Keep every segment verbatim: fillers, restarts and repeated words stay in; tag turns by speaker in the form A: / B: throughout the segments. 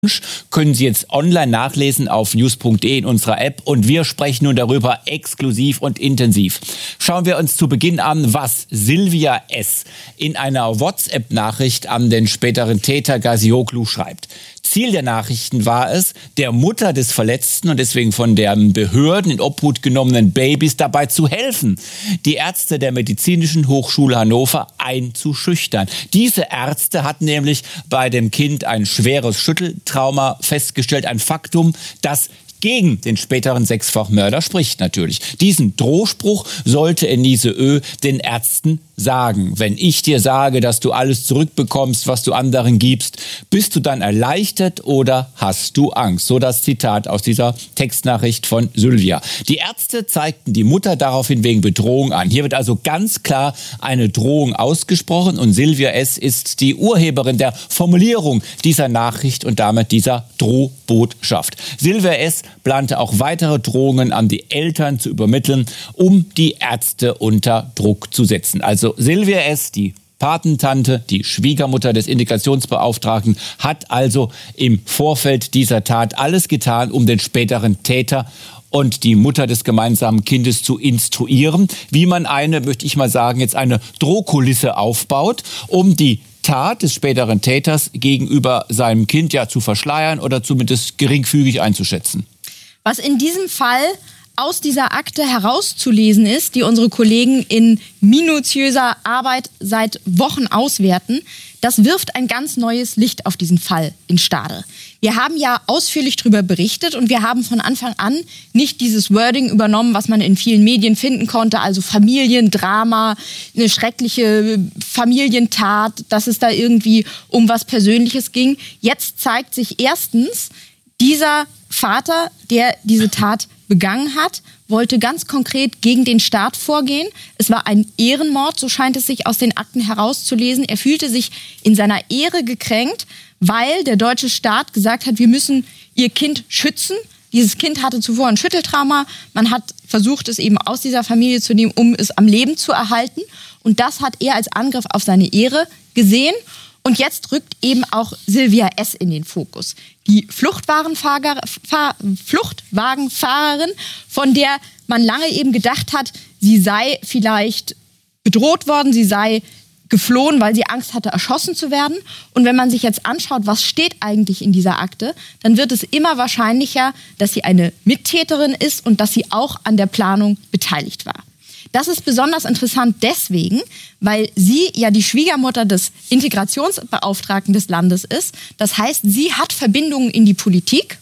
A: können Sie jetzt online nachlesen auf news punkt de in unserer App und wir sprechen nun darüber exklusiv und intensiv. Schauen wir uns zu Beginn an, was Silvia S. in einer WhatsApp-Nachricht an den späteren Täter Gazioglu schreibt. Ziel der Nachrichten war es, der Mutter des verletzten und deswegen von den Behörden in Obhut genommenen Babys dabei zu helfen, die Ärzte der Medizinischen Hochschule Hannover einzuschüchtern. Diese Ärzte hatten nämlich bei dem Kind ein schweres Schütteltrauma festgestellt, ein Faktum, das gegen den späteren Sechsfachmörder spricht natürlich. Diesen Drohspruch sollte Enise Ö. den Ärzten sagen. Wenn ich dir sage, dass du alles zurückbekommst, was du anderen gibst, bist du dann erleichtert oder hast du Angst? So das Zitat aus dieser Textnachricht von Sylvia. Die Ärzte zeigten die Mutter daraufhin wegen Bedrohung an. Hier wird also ganz klar eine Drohung ausgesprochen und Silvia S. ist die Urheberin der Formulierung dieser Nachricht und damit dieser Drohbotschaft. Silvia S. plante auch weitere Drohungen an die Eltern zu übermitteln, um die Ärzte unter Druck zu setzen. Also Silvia S., die Patentante, die Schwiegermutter des Integrationsbeauftragten, hat also im Vorfeld dieser Tat alles getan, um den späteren Täter und die Mutter des gemeinsamen Kindes zu instruieren, wie man eine, möchte ich mal sagen, jetzt eine Drohkulisse aufbaut, um die Tat des späteren Täters gegenüber seinem Kind ja zu verschleiern oder zumindest geringfügig einzuschätzen.
B: Was in diesem Fall aus dieser Akte herauszulesen ist, die unsere Kollegen in minutiöser Arbeit seit Wochen auswerten, das wirft ein ganz neues Licht auf diesen Fall in Stade. Wir haben ja ausführlich darüber berichtet und wir haben von Anfang an nicht dieses Wording übernommen, was man in vielen Medien finden konnte, also Familiendrama, eine schreckliche Familientat, dass es da irgendwie um was Persönliches ging. Jetzt zeigt sich erstens, dieser Vater, der diese Tat begangen hat, wollte ganz konkret gegen den Staat vorgehen. Es war ein Ehrenmord, so scheint es sich aus den Akten herauszulesen. Er fühlte sich in seiner Ehre gekränkt, weil der deutsche Staat gesagt hat, wir müssen ihr Kind schützen. Dieses Kind hatte zuvor ein Schütteltrauma. Man hat versucht, es eben aus dieser Familie zu nehmen, um es am Leben zu erhalten. Und das hat er als Angriff auf seine Ehre gesehen. Und jetzt rückt eben auch Silvia S. in den Fokus. Die Fluchtwagenfahrer, Fahr, Fluchtwagenfahrerin, von der man lange eben gedacht hat, sie sei vielleicht bedroht worden, sie sei geflohen, weil sie Angst hatte, erschossen zu werden. Und wenn man sich jetzt anschaut, was steht eigentlich in dieser Akte, dann wird es immer wahrscheinlicher, dass sie eine Mittäterin ist und dass sie auch an der Planung beteiligt war. Das ist besonders interessant deswegen, weil sie ja die Schwiegermutter des Integrationsbeauftragten des Landes ist. Das heißt, sie hat Verbindungen in die Politik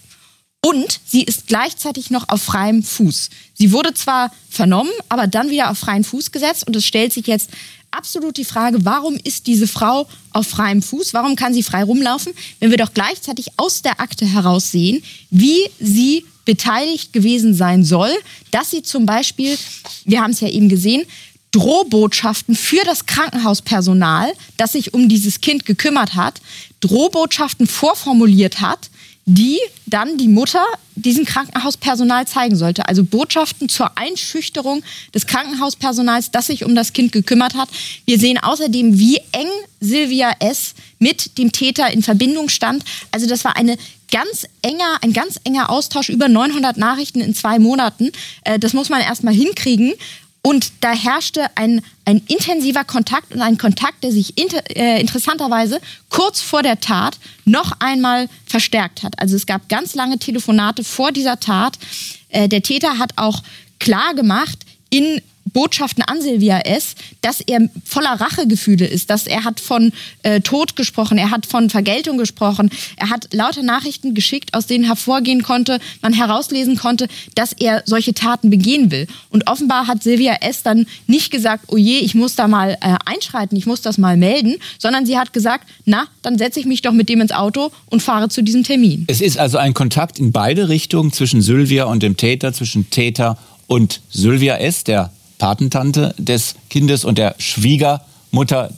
B: und sie ist gleichzeitig noch auf freiem Fuß. Sie wurde zwar vernommen, aber dann wieder auf freien Fuß gesetzt und es stellt sich jetzt absolut die Frage, warum ist diese Frau auf freiem Fuß? Warum kann sie frei rumlaufen, wenn wir doch gleichzeitig aus der Akte heraus sehen, wie sie beteiligt gewesen sein soll, dass sie zum Beispiel, wir haben es ja eben gesehen, Drohbotschaften für das Krankenhauspersonal, das sich um dieses Kind gekümmert hat, Drohbotschaften vorformuliert hat, die dann die Mutter diesem Krankenhauspersonal zeigen sollte. Also Botschaften zur Einschüchterung des Krankenhauspersonals, das sich um das Kind gekümmert hat. Wir sehen außerdem, wie eng Silvia S. mit dem Täter in Verbindung stand. Also das war eine ganz enger, ein ganz enger Austausch, über neunhundert Nachrichten in zwei Monaten. Das muss man erst mal hinkriegen. Und da herrschte ein, ein intensiver Kontakt und ein Kontakt, der sich inter, äh, interessanterweise kurz vor der Tat noch einmal verstärkt hat. Also es gab ganz lange Telefonate vor dieser Tat. Äh, der Täter hat auch klar gemacht in Botschaften an Silvia S., dass er voller Rachegefühle ist, dass er hat von äh, Tod gesprochen, er hat von Vergeltung gesprochen, er hat lauter Nachrichten geschickt, aus denen hervorgehen konnte, man herauslesen konnte, dass er solche Taten begehen will. Und offenbar hat Silvia S. dann nicht gesagt, oh je, ich muss da mal äh, einschreiten, ich muss das mal melden, sondern sie hat gesagt, na, dann setze ich mich doch mit dem ins Auto und fahre zu diesem Termin.
A: Es ist also ein Kontakt in beide Richtungen zwischen Sylvia und dem Täter, zwischen Täter und Silvia S., der Patentante des Kindes und der Schwiegermutter des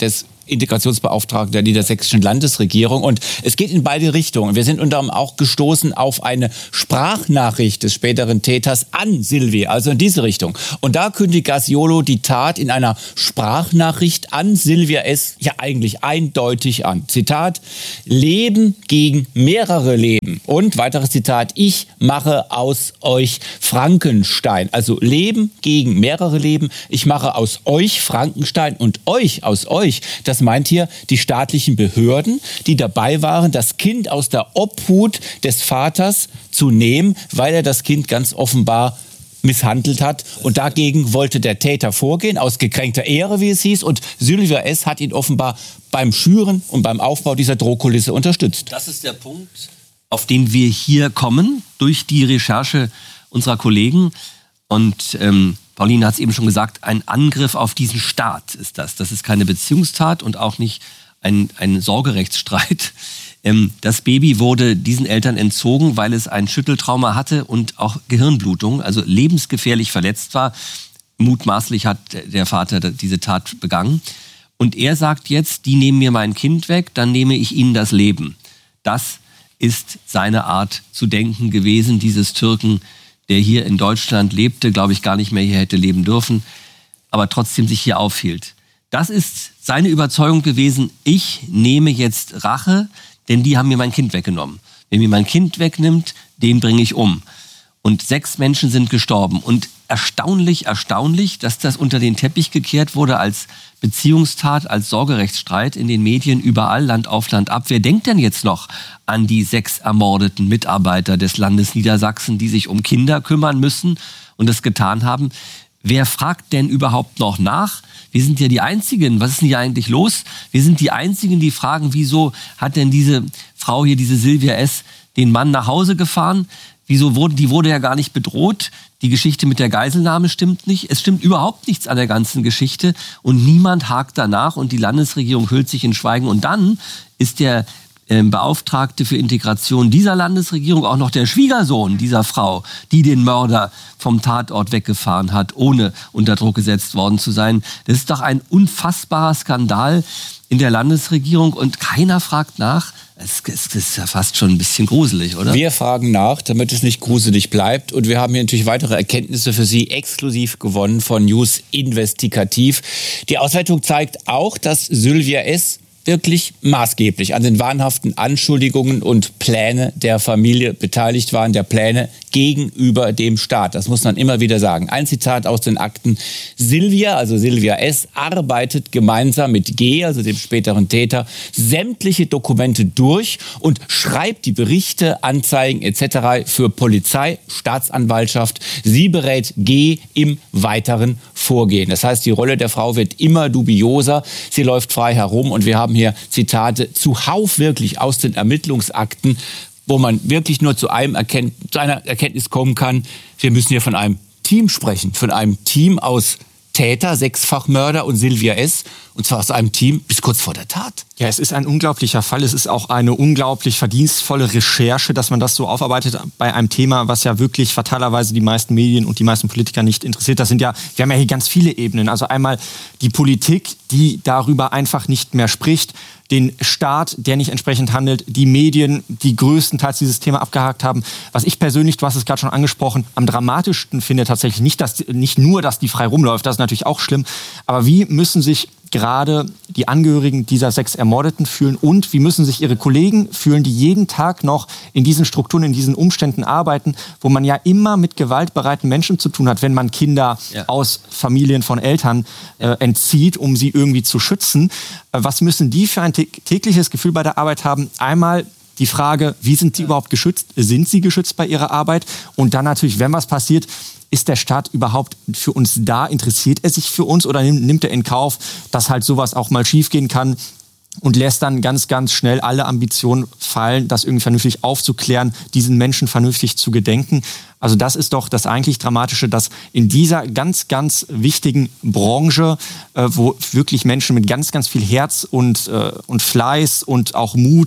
A: Integrationsbeauftragte der niedersächsischen Landesregierung. Und es geht in beide Richtungen. Wir sind unter anderem auch gestoßen auf eine Sprachnachricht des späteren Täters an Silvia, also in diese Richtung. Und da kündigt Gassiolo die Tat in einer Sprachnachricht an Silvia S. ja eigentlich eindeutig an. Zitat: Leben gegen mehrere Leben. Und weiteres Zitat: Ich mache aus euch Frankenstein. Also Leben gegen mehrere Leben. Ich mache aus euch Frankenstein und euch aus euch. Das meint hier die staatlichen Behörden, die dabei waren, das Kind aus der Obhut des Vaters zu nehmen, weil er das Kind ganz offenbar misshandelt hat. Und dagegen wollte der Täter vorgehen, aus gekränkter Ehre, wie es hieß. Und Silvia S. hat ihn offenbar beim Schüren und beim Aufbau dieser Drohkulisse unterstützt.
C: Das ist der Punkt, auf den wir hier kommen, durch die Recherche unserer Kollegen. Und ähm, Pauline hat es eben schon gesagt, ein Angriff auf diesen Staat ist das. Das ist keine Beziehungstat und auch nicht ein, ein Sorgerechtsstreit. Ähm, das Baby wurde diesen Eltern entzogen, weil es ein Schütteltrauma hatte und auch Gehirnblutung, also lebensgefährlich verletzt war. Mutmaßlich hat der Vater diese Tat begangen. Und er sagt jetzt, die nehmen mir mein Kind weg, dann nehme ich ihnen das Leben. Das ist seine Art zu denken gewesen, dieses Türken, der hier in Deutschland lebte, glaube ich, gar nicht mehr hier hätte leben dürfen, aber trotzdem sich hier aufhielt. Das ist seine Überzeugung gewesen, ich nehme jetzt Rache, denn die haben mir mein Kind weggenommen. Wer mir mein Kind wegnimmt, den bringe ich um. Und sechs Menschen sind gestorben. Und erstaunlich, erstaunlich, dass das unter den Teppich gekehrt wurde als Beziehungstat, als Sorgerechtsstreit in den Medien, überall, Land auf Land ab. Wer denkt denn jetzt noch an die sechs ermordeten Mitarbeiter des Landes Niedersachsen, die sich um Kinder kümmern müssen und es getan haben? Wer fragt denn überhaupt noch nach? Wir sind ja die Einzigen. Was ist denn hier eigentlich los? Wir sind die Einzigen, die fragen, wieso hat denn diese Frau hier, diese Silvia S., den Mann nach Hause gefahren? Wieso wurde, die wurde ja gar nicht bedroht. Die Geschichte mit der Geiselnahme stimmt nicht. Es stimmt überhaupt nichts an der ganzen Geschichte. Und niemand hakt danach und die Landesregierung hüllt sich in Schweigen. Und dann ist der äh, Beauftragte für Integration dieser Landesregierung auch noch der Schwiegersohn dieser Frau, die den Mörder vom Tatort weggefahren hat, ohne unter Druck gesetzt worden zu sein. Das ist doch ein unfassbarer Skandal in der Landesregierung und keiner fragt nach. Es, es, es ist ja fast schon ein bisschen gruselig, oder?
A: Wir fragen nach, damit es nicht gruselig bleibt. Und wir haben hier natürlich weitere Erkenntnisse für Sie exklusiv gewonnen von News Investigativ. Die Auswertung zeigt auch, dass Silvia S. wirklich maßgeblich an den wahnhaften Anschuldigungen und Pläne der Familie beteiligt waren, der Pläne gegenüber dem Staat. Das muss man immer wieder sagen. Ein Zitat aus den Akten: Silvia, also Silvia S., arbeitet gemeinsam mit G., also dem späteren Täter, sämtliche Dokumente durch und schreibt die Berichte, Anzeigen et cetera für Polizei, Staatsanwaltschaft. Sie berät G. im weiteren Vorgehen. Das heißt, die Rolle der Frau wird immer dubioser. Sie läuft frei herum und wir haben hier Zitate zuhauf wirklich aus den Ermittlungsakten, wo man wirklich nur zu, einem Erkennt- zu einer Erkenntnis kommen kann: Wir müssen hier von einem Team sprechen, von einem Team aus Täter, Sechsfachmörder und Silvia S., und zwar aus einem Team bis kurz vor der Tat.
D: Ja, es ist ein unglaublicher Fall. Es ist auch eine unglaublich verdienstvolle Recherche, dass man das so aufarbeitet bei einem Thema, was ja wirklich fatalerweise die meisten Medien und die meisten Politiker nicht interessiert. Das sind ja, wir haben ja hier ganz viele Ebenen. Also einmal die Politik, die darüber einfach nicht mehr spricht, den Staat, der nicht entsprechend handelt, die Medien, die größtenteils dieses Thema abgehakt haben. Was ich persönlich, du hast es gerade schon angesprochen, am dramatischsten finde tatsächlich nicht, dass, nicht nur, dass die frei rumläuft, das ist natürlich auch schlimm, aber wie müssen sich gerade die Angehörigen dieser sechs Ermordeten fühlen und wie müssen sich ihre Kollegen fühlen, die jeden Tag noch in diesen Strukturen, in diesen Umständen arbeiten, wo man ja immer mit gewaltbereiten Menschen zu tun hat, wenn man Kinder ja. aus Familien von Eltern äh, entzieht, um sie irgendwie zu schützen. Äh, was müssen die für ein tägliches Gefühl bei der Arbeit haben? Einmal die Frage, wie sind sie überhaupt geschützt? Sind sie geschützt bei ihrer Arbeit? Und dann natürlich, wenn was passiert, ist der Staat überhaupt für uns da? Interessiert er sich für uns oder nimmt er in Kauf, dass halt sowas auch mal schiefgehen kann und lässt dann ganz, ganz schnell alle Ambitionen fallen, das irgendwie vernünftig aufzuklären, diesen Menschen vernünftig zu gedenken? Also das ist doch das eigentlich Dramatische, dass in dieser ganz, ganz wichtigen Branche, äh, wo wirklich Menschen mit ganz, ganz viel Herz und, äh, und Fleiß und auch Mut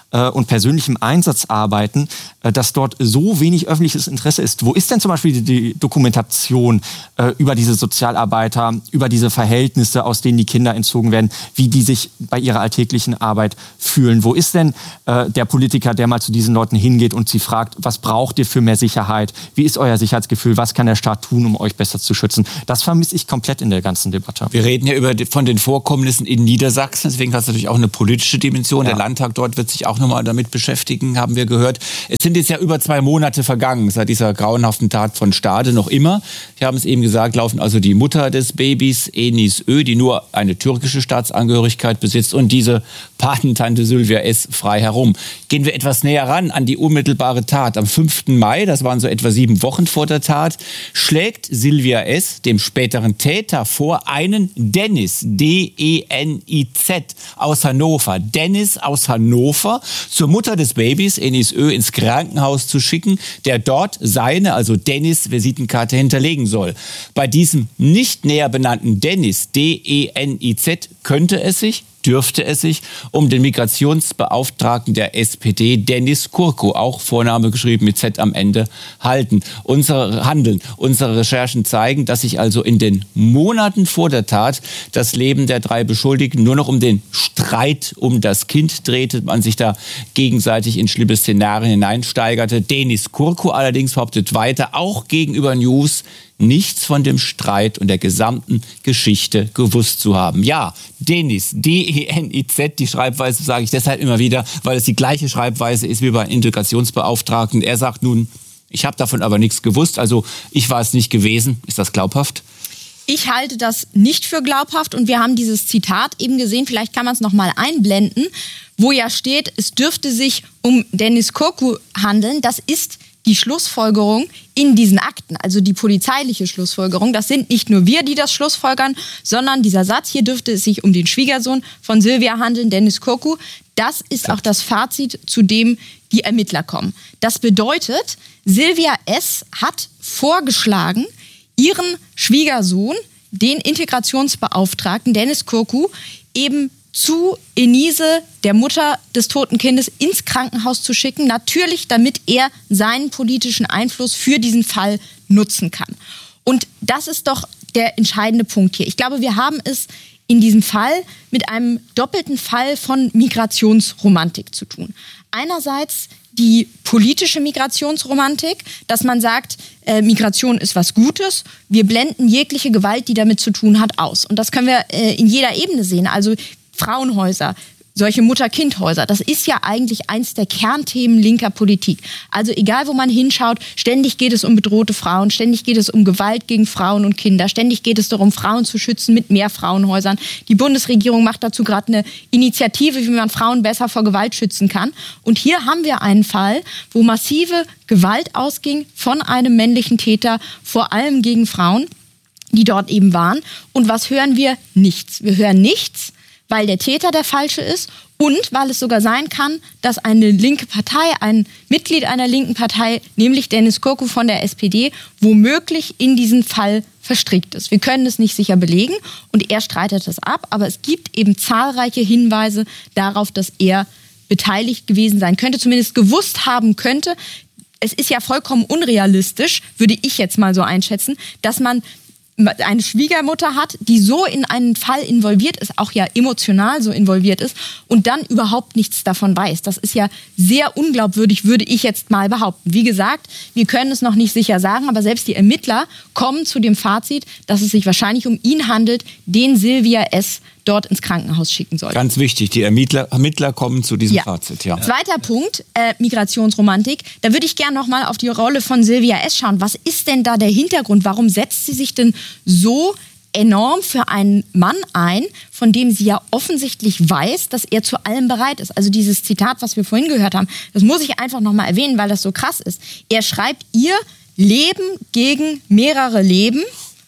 D: äh, und persönlichem Einsatz arbeiten, äh, dass dort so wenig öffentliches Interesse ist. Wo ist denn zum Beispiel die, die Dokumentation äh, über diese Sozialarbeiter, über diese Verhältnisse, aus denen die Kinder entzogen werden, wie die sich bei ihrer alltäglichen Arbeit fühlen? Wo ist denn äh, der Politiker, der mal zu diesen Leuten hingeht und sie fragt, was braucht ihr für mehr Sicherheit? Wie ist euer Sicherheitsgefühl? Was kann der Staat tun, um euch besser zu schützen? Das vermisse ich komplett in der ganzen Debatte.
A: Wir reden ja über die, von den Vorkommnissen in Niedersachsen, deswegen hat es natürlich auch eine politische Dimension. Ja. Der Landtag dort wird sich auch nochmal damit beschäftigen, haben wir gehört. Es sind jetzt ja über zwei Monate vergangen, seit dieser grauenhaften Tat von Stade noch immer. Sie haben es eben gesagt, laufen also die Mutter des Babys, Enis Ö, die nur eine türkische Staatsangehörigkeit besitzt, und diese Patentante Sylvia S. frei herum. Gehen wir etwas näher ran an die unmittelbare Tat. Am fünften Mai, das waren so etwa sieben Wochen vor der Tat, schlägt Sylvia S. dem späteren Täter vor, einen Dennis, D E N I Z, aus Hannover, Dennis aus Hannover, zur Mutter des Babys, Enis Ö, ins Krankenhaus zu schicken, der dort seine, also Dennis, Visitenkarte hinterlegen soll. Bei diesem nicht näher benannten Dennis, D E N I Z, könnte es sich, dürfte es sich um den Migrationsbeauftragten der S P D, Dennis Kurko, auch Vorname geschrieben mit Z am Ende, halten. Unsere Handeln, unsere Recherchen zeigen, dass sich also in den Monaten vor der Tat das Leben der drei Beschuldigten nur noch um den Streit um das Kind drehte, man sich da gegenseitig in schlimme Szenarien hineinsteigerte. Dennis Kurko allerdings behauptet weiter, auch gegenüber News, nichts von dem Streit und der gesamten Geschichte gewusst zu haben. Ja, Dennis, D E N I Z, die Schreibweise sage ich deshalb immer wieder, weil es die gleiche Schreibweise ist wie bei Integrationsbeauftragten. Er sagt nun, ich habe davon aber nichts gewusst, also ich war es nicht gewesen. Ist das glaubhaft?
B: Ich halte das nicht für glaubhaft, und wir haben dieses Zitat eben gesehen, vielleicht kann man es nochmal einblenden, wo ja steht, es dürfte sich um Dennis Kurko handeln. Das ist die Schlussfolgerung in diesen Akten, also die polizeiliche Schlussfolgerung. Das sind nicht nur wir, die das schlussfolgern, sondern dieser Satz, hier dürfte es sich um den Schwiegersohn von Sylvia handeln, Dennis Kurko. Das ist auch das Fazit, zu dem die Ermittler kommen. Das bedeutet, Sylvia S. hat vorgeschlagen, ihren Schwiegersohn, den Integrationsbeauftragten Dennis Kurko, eben zu Enise, der Mutter des toten Kindes, ins Krankenhaus zu schicken. Natürlich, damit er seinen politischen Einfluss für diesen Fall nutzen kann. Und das ist doch der entscheidende Punkt hier. Ich glaube, wir haben es in diesem Fall mit einem doppelten Fall von Migrationsromantik zu tun. Einerseits die politische Migrationsromantik, dass man sagt, äh, Migration ist was Gutes, wir blenden jegliche Gewalt, die damit zu tun hat, aus. Und das können wir äh, in jeder Ebene sehen. Also Frauenhäuser, solche Mutter-Kind-Häuser, das ist ja eigentlich eins der Kernthemen linker Politik. Also egal, wo man hinschaut, ständig geht es um bedrohte Frauen, ständig geht es um Gewalt gegen Frauen und Kinder, ständig geht es darum, Frauen zu schützen mit mehr Frauenhäusern. Die Bundesregierung macht dazu gerade eine Initiative, wie man Frauen besser vor Gewalt schützen kann. Und hier haben wir einen Fall, wo massive Gewalt ausging von einem männlichen Täter, vor allem gegen Frauen, die dort eben waren. Und was hören wir? Nichts. Wir hören nichts, weil der Täter der Falsche ist und weil es sogar sein kann, dass eine linke Partei, ein Mitglied einer linken Partei, nämlich Dennis Kurko von der S P D, womöglich in diesen Fall verstrickt ist. Wir können es nicht sicher belegen und er streitet das ab, aber es gibt eben zahlreiche Hinweise darauf, dass er beteiligt gewesen sein könnte, zumindest gewusst haben könnte. Es ist ja vollkommen unrealistisch, würde ich jetzt mal so einschätzen, dass man eine Schwiegermutter hat, die so in einen Fall involviert ist, auch ja emotional so involviert ist und dann überhaupt nichts davon weiß. Das ist ja sehr unglaubwürdig, würde ich jetzt mal behaupten. Wie gesagt, wir können es noch nicht sicher sagen, aber selbst die Ermittler kommen zu dem Fazit, dass es sich wahrscheinlich um ihn handelt, den Sylvia S. dort ins Krankenhaus schicken soll.
A: Ganz wichtig, die Ermittler, Ermittler kommen zu diesem
B: ja.
A: Fazit. Ja.
B: Zweiter Punkt, äh, Migrationsromantik. Da würde ich gerne noch mal auf die Rolle von Sylvia S. schauen. Was ist denn da der Hintergrund? Warum setzt sie sich denn so enorm für einen Mann ein, von dem sie ja offensichtlich weiß, dass er zu allem bereit ist? Also dieses Zitat, was wir vorhin gehört haben, das muss ich einfach noch mal erwähnen, weil das so krass ist. Er schreibt ihr, Leben gegen mehrere Leben.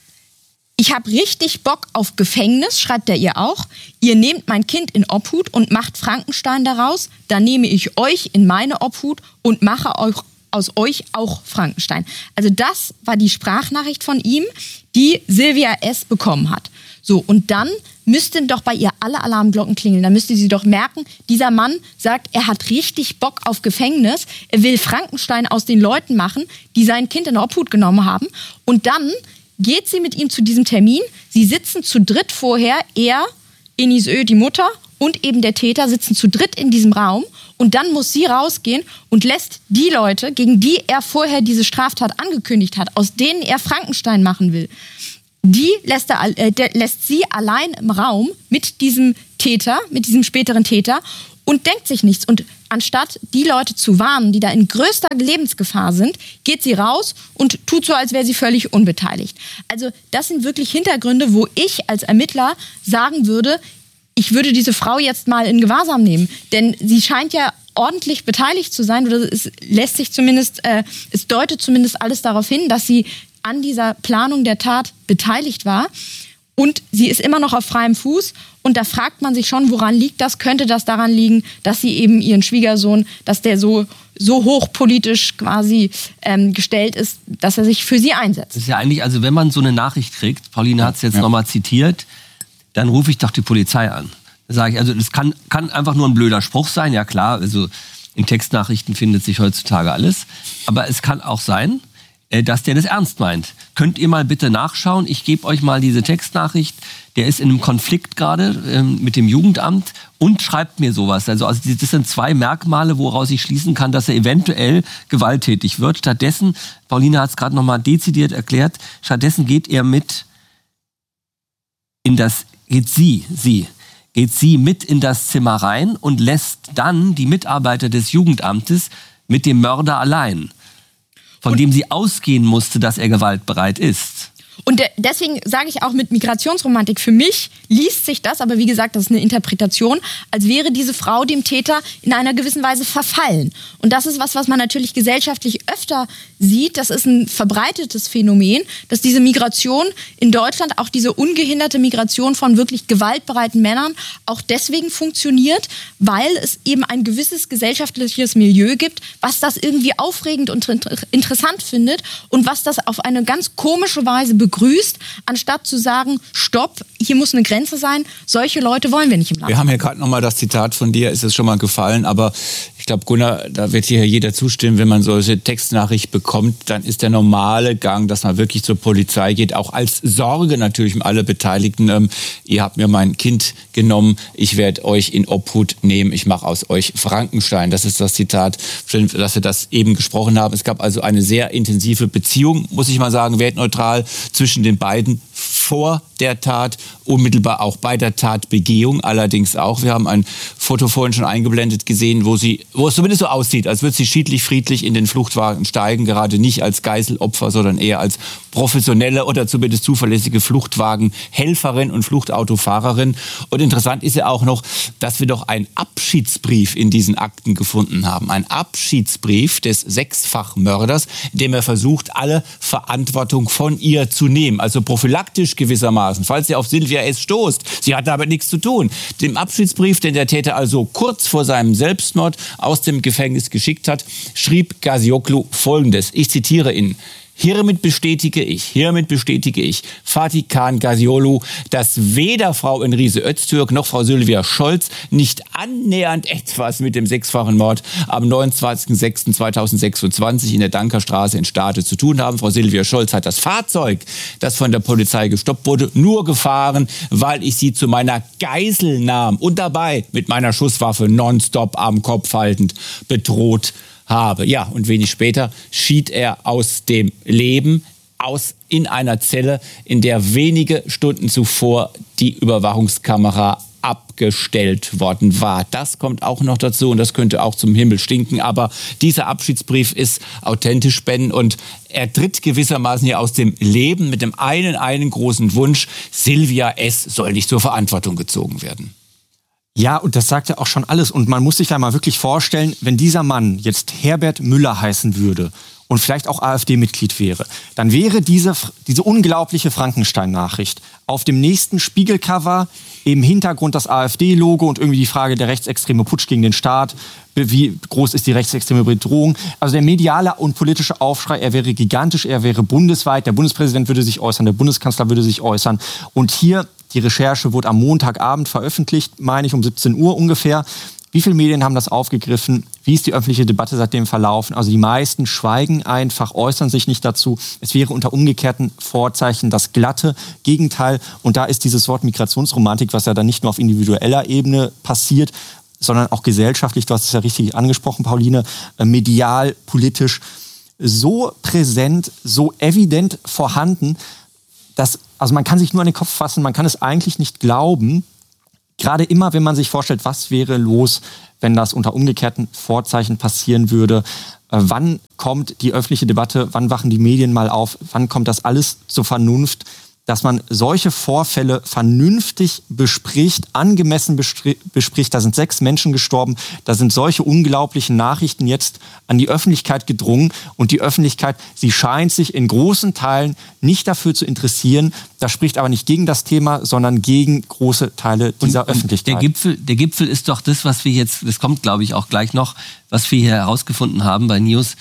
B: Ich habe richtig Bock auf Gefängnis, schreibt er ihr auch. Ihr nehmt mein Kind in Obhut und macht Frankenstein daraus. Dann nehme ich euch in meine Obhut und mache euch, aus euch auch Frankenstein. Also das war die Sprachnachricht von ihm, die Sylvia S. bekommen hat. So, und dann müssten doch bei ihr alle Alarmglocken klingeln. Da müsste sie doch merken, dieser Mann sagt, er hat richtig Bock auf Gefängnis. Er will Frankenstein aus den Leuten machen, die sein Kind in Obhut genommen haben. Und dann geht sie mit ihm zu diesem Termin. Sie sitzen zu dritt vorher, er, Enis Ö, die Mutter, und eben der Täter sitzen zu dritt in diesem Raum. Und dann muss sie rausgehen und lässt die Leute, gegen die er vorher diese Straftat angekündigt hat, aus denen er Frankenstein machen will, die lässt, er, äh, der, lässt sie allein im Raum mit diesem Täter, mit diesem späteren Täter und denkt sich nichts. Und anstatt die Leute zu warnen, die da in größter Lebensgefahr sind, geht sie raus und tut so, als wäre sie völlig unbeteiligt. Also das sind wirklich Hintergründe, wo ich als Ermittler sagen würde, ich würde diese Frau jetzt mal in Gewahrsam nehmen. Denn sie scheint ja ordentlich beteiligt zu sein, oder es lässt sich zumindest, äh, es deutet zumindest alles darauf hin, dass sie an dieser Planung der Tat beteiligt war. Und sie ist immer noch auf freiem Fuß. Und da fragt man sich schon, woran liegt das? Könnte das daran liegen, dass sie eben ihren Schwiegersohn, dass der so, so hochpolitisch quasi ähm, gestellt ist, dass er sich für sie einsetzt?
C: Das ist ja eigentlich, also wenn man so eine Nachricht kriegt, Pauline hat es jetzt
D: ja.
C: nochmal zitiert, dann rufe ich doch die Polizei an. Da sage ich, also das kann, kann einfach nur ein blöder Spruch sein, ja klar, also in Textnachrichten findet sich heutzutage alles. Aber es kann auch sein, dass der das ernst meint. Könnt ihr mal bitte nachschauen? Ich gebe euch mal diese Textnachricht. Der ist in einem Konflikt gerade ähm, mit dem Jugendamt und schreibt mir sowas. Also, also das sind zwei Merkmale, woraus ich schließen kann, dass er eventuell gewalttätig wird. Stattdessen, Pauline hat es gerade nochmal dezidiert erklärt, stattdessen geht er mit in das, geht sie, sie, geht sie mit in das Zimmer rein und lässt dann die Mitarbeiter des Jugendamtes mit dem Mörder allein, von dem sie ausgehen musste, dass er gewaltbereit ist.
B: Und deswegen sage ich auch mit Migrationsromantik, für mich liest sich das, aber wie gesagt, das ist eine Interpretation, als wäre diese Frau dem Täter in einer gewissen Weise verfallen. Und das ist was, was man natürlich gesellschaftlich öfter sieht. Das ist ein verbreitetes Phänomen, dass diese Migration in Deutschland, auch diese ungehinderte Migration von wirklich gewaltbereiten Männern, auch deswegen funktioniert, weil es eben ein gewisses gesellschaftliches Milieu gibt, was das irgendwie aufregend und interessant findet und was das auf eine ganz komische Weise begrüßt. begrüßt, anstatt zu sagen, stopp, hier muss eine Grenze sein, solche Leute wollen wir nicht im Land.
A: Wir haben hier gerade nochmal das Zitat von dir, ist es schon mal gefallen, aber ich glaube, Gunnar, da wird hier jeder zustimmen, wenn man solche Textnachricht bekommt, dann ist der normale Gang, dass man wirklich zur Polizei geht, auch als Sorge natürlich um alle Beteiligten. Ähm, ihr habt mir mein Kind genommen, ich werde euch in Obhut nehmen, ich mache aus euch Frankenstein. Das ist das Zitat, dass wir das eben gesprochen haben. Es gab also eine sehr intensive Beziehung, muss ich mal sagen, wertneutral, zwischen den beiden vor der Tat, unmittelbar auch bei der Tatbegehung allerdings auch. Wir haben ein Foto vorhin schon eingeblendet gesehen, wo sie, wo es zumindest so aussieht, als würde sie schiedlich friedlich in den Fluchtwagen steigen, gerade nicht als Geiselopfer, sondern eher als professionelle oder zumindest zuverlässige Fluchtwagenhelferin und Fluchtautofahrerin. Und interessant ist ja auch noch, dass wir doch einen Abschiedsbrief in diesen Akten gefunden haben. Ein Abschiedsbrief des Sechsfachmörders, in dem er versucht, alle Verantwortung von ihr zu nehmen. Also prophylaktisch gewissermaßen, falls ihr auf Silvia S. stoßt. Sie hat damit nichts zu tun. Dem Abschiedsbrief, den der Täter also kurz vor seinem Selbstmord aus dem Gefängnis geschickt hat, schrieb Gazioglu Folgendes. Ich zitiere ihn. Hiermit bestätige ich, hiermit bestätige ich, Fatih Khan Gazioglu, dass weder Frau Enrise Öztürk noch Frau Sylvia Scholz nicht annähernd etwas mit dem sechsfachen Mord am neunundzwanzigsten sechsten zweitausendsechsundzwanzig in der Dankerstraße in Stade zu tun haben. Frau Sylvia Scholz hat das Fahrzeug, das von der Polizei gestoppt wurde, nur gefahren, weil ich sie zu meiner Geisel nahm und dabei mit meiner Schusswaffe nonstop am Kopf haltend bedroht habe. Ja, und wenig später schied er aus dem Leben, aus in einer Zelle, in der wenige Stunden zuvor die Überwachungskamera abgestellt worden war. Das kommt auch noch dazu und das könnte auch zum Himmel stinken, aber dieser Abschiedsbrief ist authentisch, Ben, und er tritt gewissermaßen hier aus dem Leben mit dem einen, einen großen Wunsch, Silvia S. soll nicht zur Verantwortung gezogen werden.
D: Ja, und das sagt ja auch schon alles. Und man muss sich da mal wirklich vorstellen, wenn dieser Mann jetzt Herbert Müller heißen würde und vielleicht auch AfD-Mitglied wäre, dann wäre diese, diese unglaubliche Frankenstein-Nachricht auf dem nächsten Spiegelcover im Hintergrund das AfD-Logo und irgendwie die Frage der rechtsextreme Putsch gegen den Staat. Wie groß ist die rechtsextreme Bedrohung? Also der mediale und politische Aufschrei, er wäre gigantisch, er wäre bundesweit. Der Bundespräsident würde sich äußern, der Bundeskanzler würde sich äußern. Und hier Die Recherche wurde am Montagabend veröffentlicht, meine ich um siebzehn Uhr ungefähr. Wie viele Medien haben das aufgegriffen? Wie ist die öffentliche Debatte seitdem verlaufen? Also die meisten schweigen einfach, äußern sich nicht dazu. Es wäre unter umgekehrten Vorzeichen das glatte Gegenteil. Und da ist dieses Wort Migrationsromantik, was ja dann nicht nur auf individueller Ebene passiert, sondern auch gesellschaftlich, du hast es ja richtig angesprochen, Pauline, medial, politisch, so präsent, so evident vorhanden, dass, also man kann sich nur an den Kopf fassen, man kann es eigentlich nicht glauben. Gerade immer, wenn man sich vorstellt, was wäre los, wenn das unter umgekehrten Vorzeichen passieren würde, äh, wann kommt die öffentliche Debatte, wann wachen die Medien mal auf, wann kommt das alles zur Vernunft, dass man solche Vorfälle vernünftig bespricht, angemessen bestri- bespricht. Da sind sechs Menschen gestorben, da sind solche unglaublichen Nachrichten jetzt an die Öffentlichkeit gedrungen und die Öffentlichkeit, sie scheint sich in großen Teilen nicht dafür zu interessieren. Das spricht aber nicht gegen das Thema, sondern gegen große Teile dieser und, Öffentlichkeit.
C: Der Gipfel, der Gipfel ist doch das, was wir jetzt, das kommt glaube ich auch gleich noch, was wir hier herausgefunden haben bei News.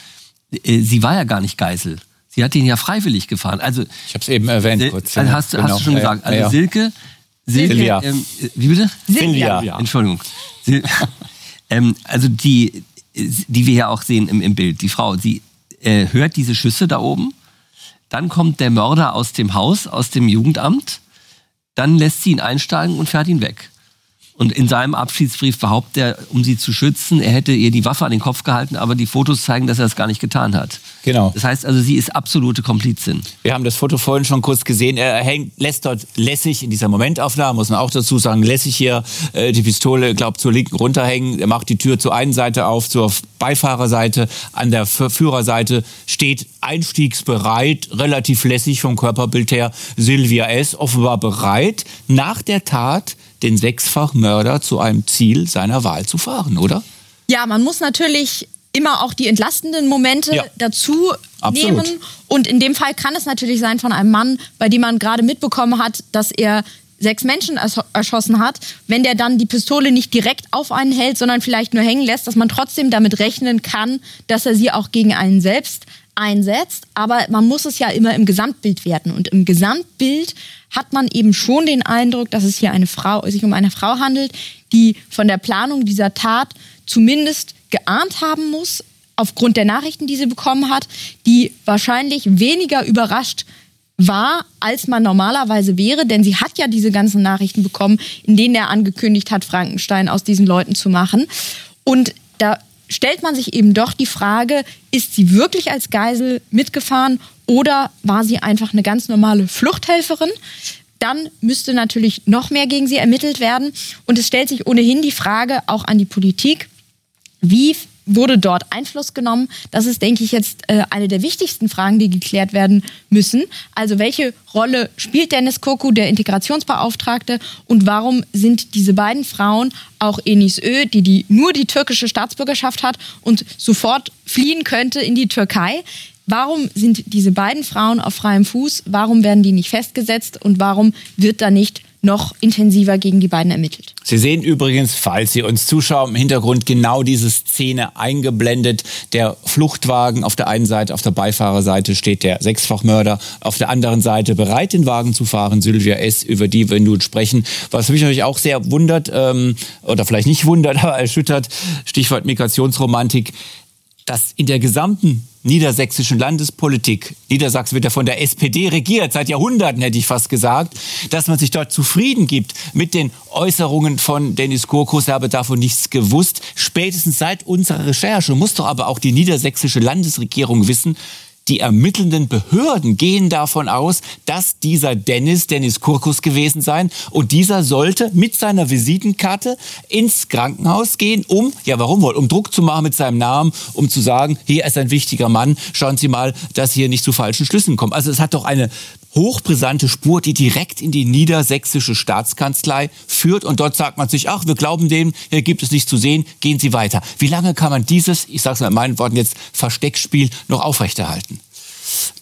C: Sie war ja gar nicht Geisel. Sie hat ihn ja freiwillig gefahren. Also,
A: ich habe es eben erwähnt.
C: Sil-
A: kurz,
C: also
A: ja.
C: hast, du,
A: Genau.
C: hast du schon gesagt. Also
A: ja, ja.
C: Silke, Silke
A: Silvia.
C: Ähm, wie bitte?
A: Silvia.
C: Ja. Entschuldigung. Sil- ähm, also die, die wir ja auch sehen im, im Bild, die Frau, sie äh, hört diese Schüsse da oben, dann kommt der Mörder aus dem Haus, aus dem Jugendamt, dann lässt sie ihn einsteigen und fährt ihn weg. Und in seinem Abschiedsbrief behauptet er, um sie zu schützen, er hätte ihr die Waffe an den Kopf gehalten, aber die Fotos zeigen, dass er das gar nicht getan hat.
A: Genau.
C: Das heißt also, sie ist absolute Komplizin.
A: Wir haben das Foto vorhin schon kurz gesehen. Er hängt, lässt dort lässig in dieser Momentaufnahme, muss man auch dazu sagen, lässig hier äh, die Pistole, glaube zur linken runterhängen. Er macht die Tür zur einen Seite auf, zur Beifahrerseite. An der F- Führerseite steht einstiegsbereit, relativ lässig vom Körperbild her, Silvia S. offenbar bereit, nach der Tat den Sechsfachmörder zu einem Ziel seiner Wahl zu fahren, oder?
B: Ja, man muss natürlich immer auch die entlastenden Momente
A: Ja.
B: dazu
A: Absolut.
B: nehmen. Und in dem Fall kann es natürlich sein von einem Mann, bei dem man gerade mitbekommen hat, dass er sechs Menschen ersch- erschossen hat. Wenn der dann die Pistole nicht direkt auf einen hält, sondern vielleicht nur hängen lässt, dass man trotzdem damit rechnen kann, dass er sie auch gegen einen selbst einsetzt. Aber man muss es ja immer im Gesamtbild werten. Und im Gesamtbild hat man eben schon den Eindruck, dass es hier eine Frau, sich um eine Frau handelt, die von der Planung dieser Tat zumindest geahnt haben muss, aufgrund der Nachrichten, die sie bekommen hat, die wahrscheinlich weniger überrascht war, als man normalerweise wäre, denn sie hat ja diese ganzen Nachrichten bekommen, in denen er angekündigt hat, Frankenstein aus diesen Leuten zu machen. Und da stellt man sich eben doch die Frage, ist sie wirklich als Geisel mitgefahren oder war sie einfach eine ganz normale Fluchthelferin? Dann müsste natürlich noch mehr gegen sie ermittelt werden. Und es stellt sich ohnehin die Frage auch an die Politik, wie wurde dort Einfluss genommen? Das ist, denke ich, jetzt äh, eine der wichtigsten Fragen, die geklärt werden müssen. Also welche Rolle spielt Deniz Kurku, der Integrationsbeauftragte, und warum sind diese beiden Frauen, auch Enis Ö, die, die nur die türkische Staatsbürgerschaft hat und sofort fliehen könnte in die Türkei, warum sind diese beiden Frauen auf freiem Fuß? Warum werden die nicht festgesetzt und warum wird da nicht noch intensiver gegen die beiden ermittelt?
A: Sie sehen übrigens, falls Sie uns zuschauen, im Hintergrund genau diese Szene eingeblendet. Der Fluchtwagen auf der einen Seite, auf der Beifahrerseite steht der Sechsfachmörder, auf der anderen Seite bereit, den Wagen zu fahren, Silvia S., über die wir nun sprechen. Was mich natürlich auch sehr wundert, ähm, oder vielleicht nicht wundert, aber erschüttert, Stichwort Migrationsromantik, dass in der gesamten niedersächsischen Landespolitik, Niedersachsen wird ja von der S P D regiert, seit Jahrhunderten hätte ich fast gesagt, dass man sich dort zufrieden gibt mit den Äußerungen von Deniz Kurku. Er habe davon nichts gewusst. Spätestens seit unserer Recherche muss doch aber auch die niedersächsische Landesregierung wissen, die ermittelnden Behörden gehen davon aus, dass dieser Deniz, Deniz Kurku gewesen sein. Und dieser sollte mit seiner Visitenkarte ins Krankenhaus gehen, um, ja warum wohl, um Druck zu machen mit seinem Namen, um zu sagen, hier ist ein wichtiger Mann, schauen Sie mal, dass hier nicht zu falschen Schlüssen kommt. Also es hat doch eine hochbrisante Spur, die direkt in die niedersächsische Staatskanzlei führt. Und dort sagt man sich, ach, wir glauben dem, hier gibt es nichts zu sehen, gehen Sie weiter. Wie lange kann man dieses, ich sage es mal in meinen Worten jetzt, Versteckspiel noch aufrechterhalten?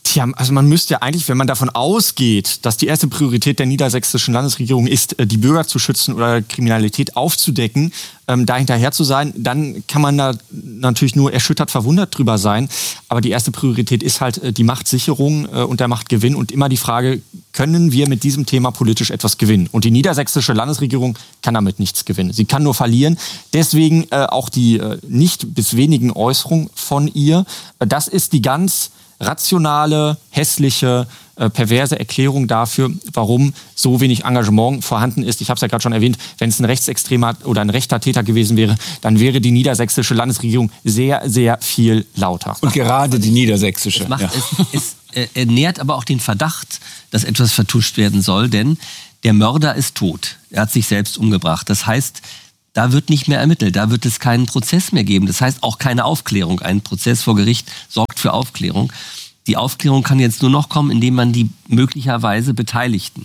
D: Tja, also man müsste ja eigentlich, wenn man davon ausgeht, dass die erste Priorität der niedersächsischen Landesregierung ist, die Bürger zu schützen oder Kriminalität aufzudecken, ähm, da hinterher zu sein, dann kann man da natürlich nur erschüttert verwundert drüber sein. Aber die erste Priorität ist halt äh, die Machtsicherung äh, und der Machtgewinn und immer die Frage, können wir mit diesem Thema politisch etwas gewinnen? Und die niedersächsische Landesregierung kann damit nichts gewinnen. Sie kann nur verlieren. Deswegen äh, auch die äh, nicht bis wenigen Äußerungen von ihr. Äh, das ist die ganz rationale, hässliche, äh, perverse Erklärung dafür, warum so wenig Engagement vorhanden ist. Ich habe es ja gerade schon erwähnt, wenn es ein rechtsextremer oder ein rechter Täter gewesen wäre, dann wäre die niedersächsische Landesregierung sehr, sehr viel lauter.
A: Und gerade die niedersächsische.
C: Es, macht,
A: ja.
C: es, es äh, nährt aber auch den Verdacht, dass etwas vertuscht werden soll, denn der Mörder ist tot. Er hat sich selbst umgebracht. Das heißt, da wird nicht mehr ermittelt, da wird es keinen Prozess mehr geben. Das heißt auch keine Aufklärung. Ein Prozess vor Gericht sorgt für Aufklärung. Die Aufklärung kann jetzt nur noch kommen, indem man die möglicherweise Beteiligten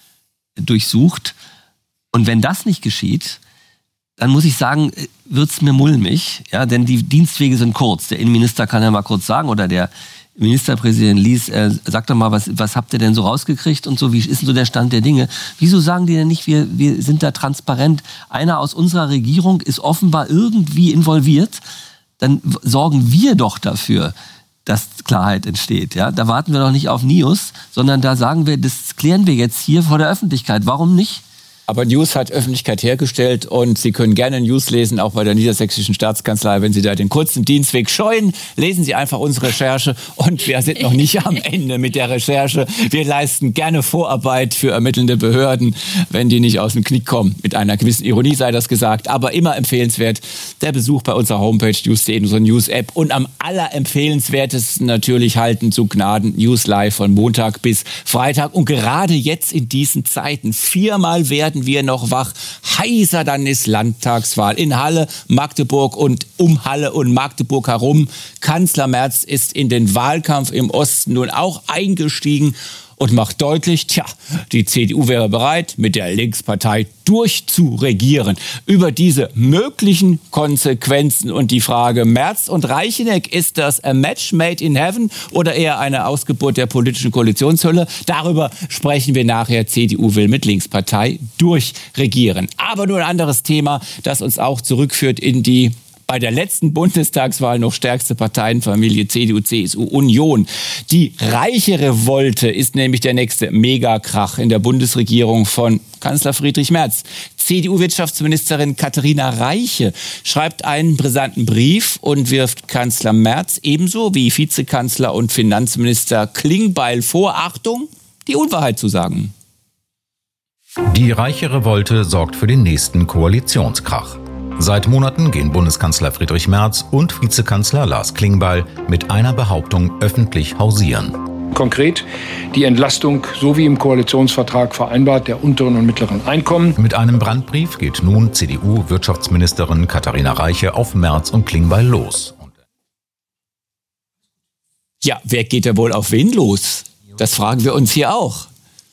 C: durchsucht. Und wenn das nicht geschieht, dann muss ich sagen, wird's mir mulmig. Ja, denn die Dienstwege sind kurz. Der Innenminister kann ja mal kurz sagen, oder der Ministerpräsident Lies, äh, sagt doch mal, was, was habt ihr denn so rausgekriegt und so, wie ist denn so der Stand der Dinge? Wieso sagen die denn nicht, wir, wir sind da transparent? Einer aus unserer Regierung ist offenbar irgendwie involviert, dann sorgen wir doch dafür, dass Klarheit entsteht. Ja? Da warten wir doch nicht auf News, sondern da sagen wir, das klären wir jetzt hier vor der Öffentlichkeit. Warum nicht?
A: Aber News hat Öffentlichkeit hergestellt und Sie können gerne News lesen, auch bei der Niedersächsischen Staatskanzlei. Wenn Sie da den kurzen Dienstweg scheuen, lesen Sie einfach unsere Recherche. Und wir sind noch nicht am Ende mit der Recherche. Wir leisten gerne Vorarbeit für ermittelnde Behörden, wenn die nicht aus dem Knick kommen. Mit einer gewissen Ironie sei das gesagt, aber immer empfehlenswert der Besuch bei unserer Homepage news punkt de, unserer News-App. Und am allerempfehlenswertesten natürlich halten zu Gnaden News Live von Montag bis Freitag. Und gerade jetzt in diesen Zeiten, viermal werden wir noch wach. Heißer dann ist Landtagswahl in Halle, Magdeburg und um Halle und Magdeburg herum. Kanzler Merz ist in den Wahlkampf im Osten nun auch eingestiegen und macht deutlich, tja, die C D U wäre bereit, mit der Linkspartei durchzuregieren. Über diese möglichen Konsequenzen und die Frage Merz und Reicheneck, ist das a match made in heaven oder eher eine Ausgeburt der politischen Koalitionshölle? Darüber sprechen wir nachher. C D U will mit Linkspartei durchregieren. Aber nur ein anderes Thema, das uns auch zurückführt in die bei der letzten Bundestagswahl noch stärkste Parteienfamilie C D U C S U Union. Die Reiche-Revolte ist nämlich der nächste Megakrach in der Bundesregierung von Kanzler Friedrich Merz. C D U-Wirtschaftsministerin Katharina Reiche schreibt einen brisanten Brief und wirft Kanzler Merz ebenso wie Vizekanzler und Finanzminister Klingbeil vor, Achtung, die Unwahrheit zu sagen.
E: Die Reiche-Revolte sorgt für den nächsten Koalitionskrach. Seit Monaten gehen Bundeskanzler Friedrich Merz und Vizekanzler Lars Klingbeil mit einer Behauptung öffentlich hausieren.
F: Konkret die Entlastung, so wie im Koalitionsvertrag vereinbart, der unteren und mittleren Einkommen.
E: Mit einem Brandbrief geht nun C D U-Wirtschaftsministerin Katharina Reiche auf Merz und Klingbeil los.
A: Ja, wer geht da wohl auf wen los? Das fragen wir uns hier auch.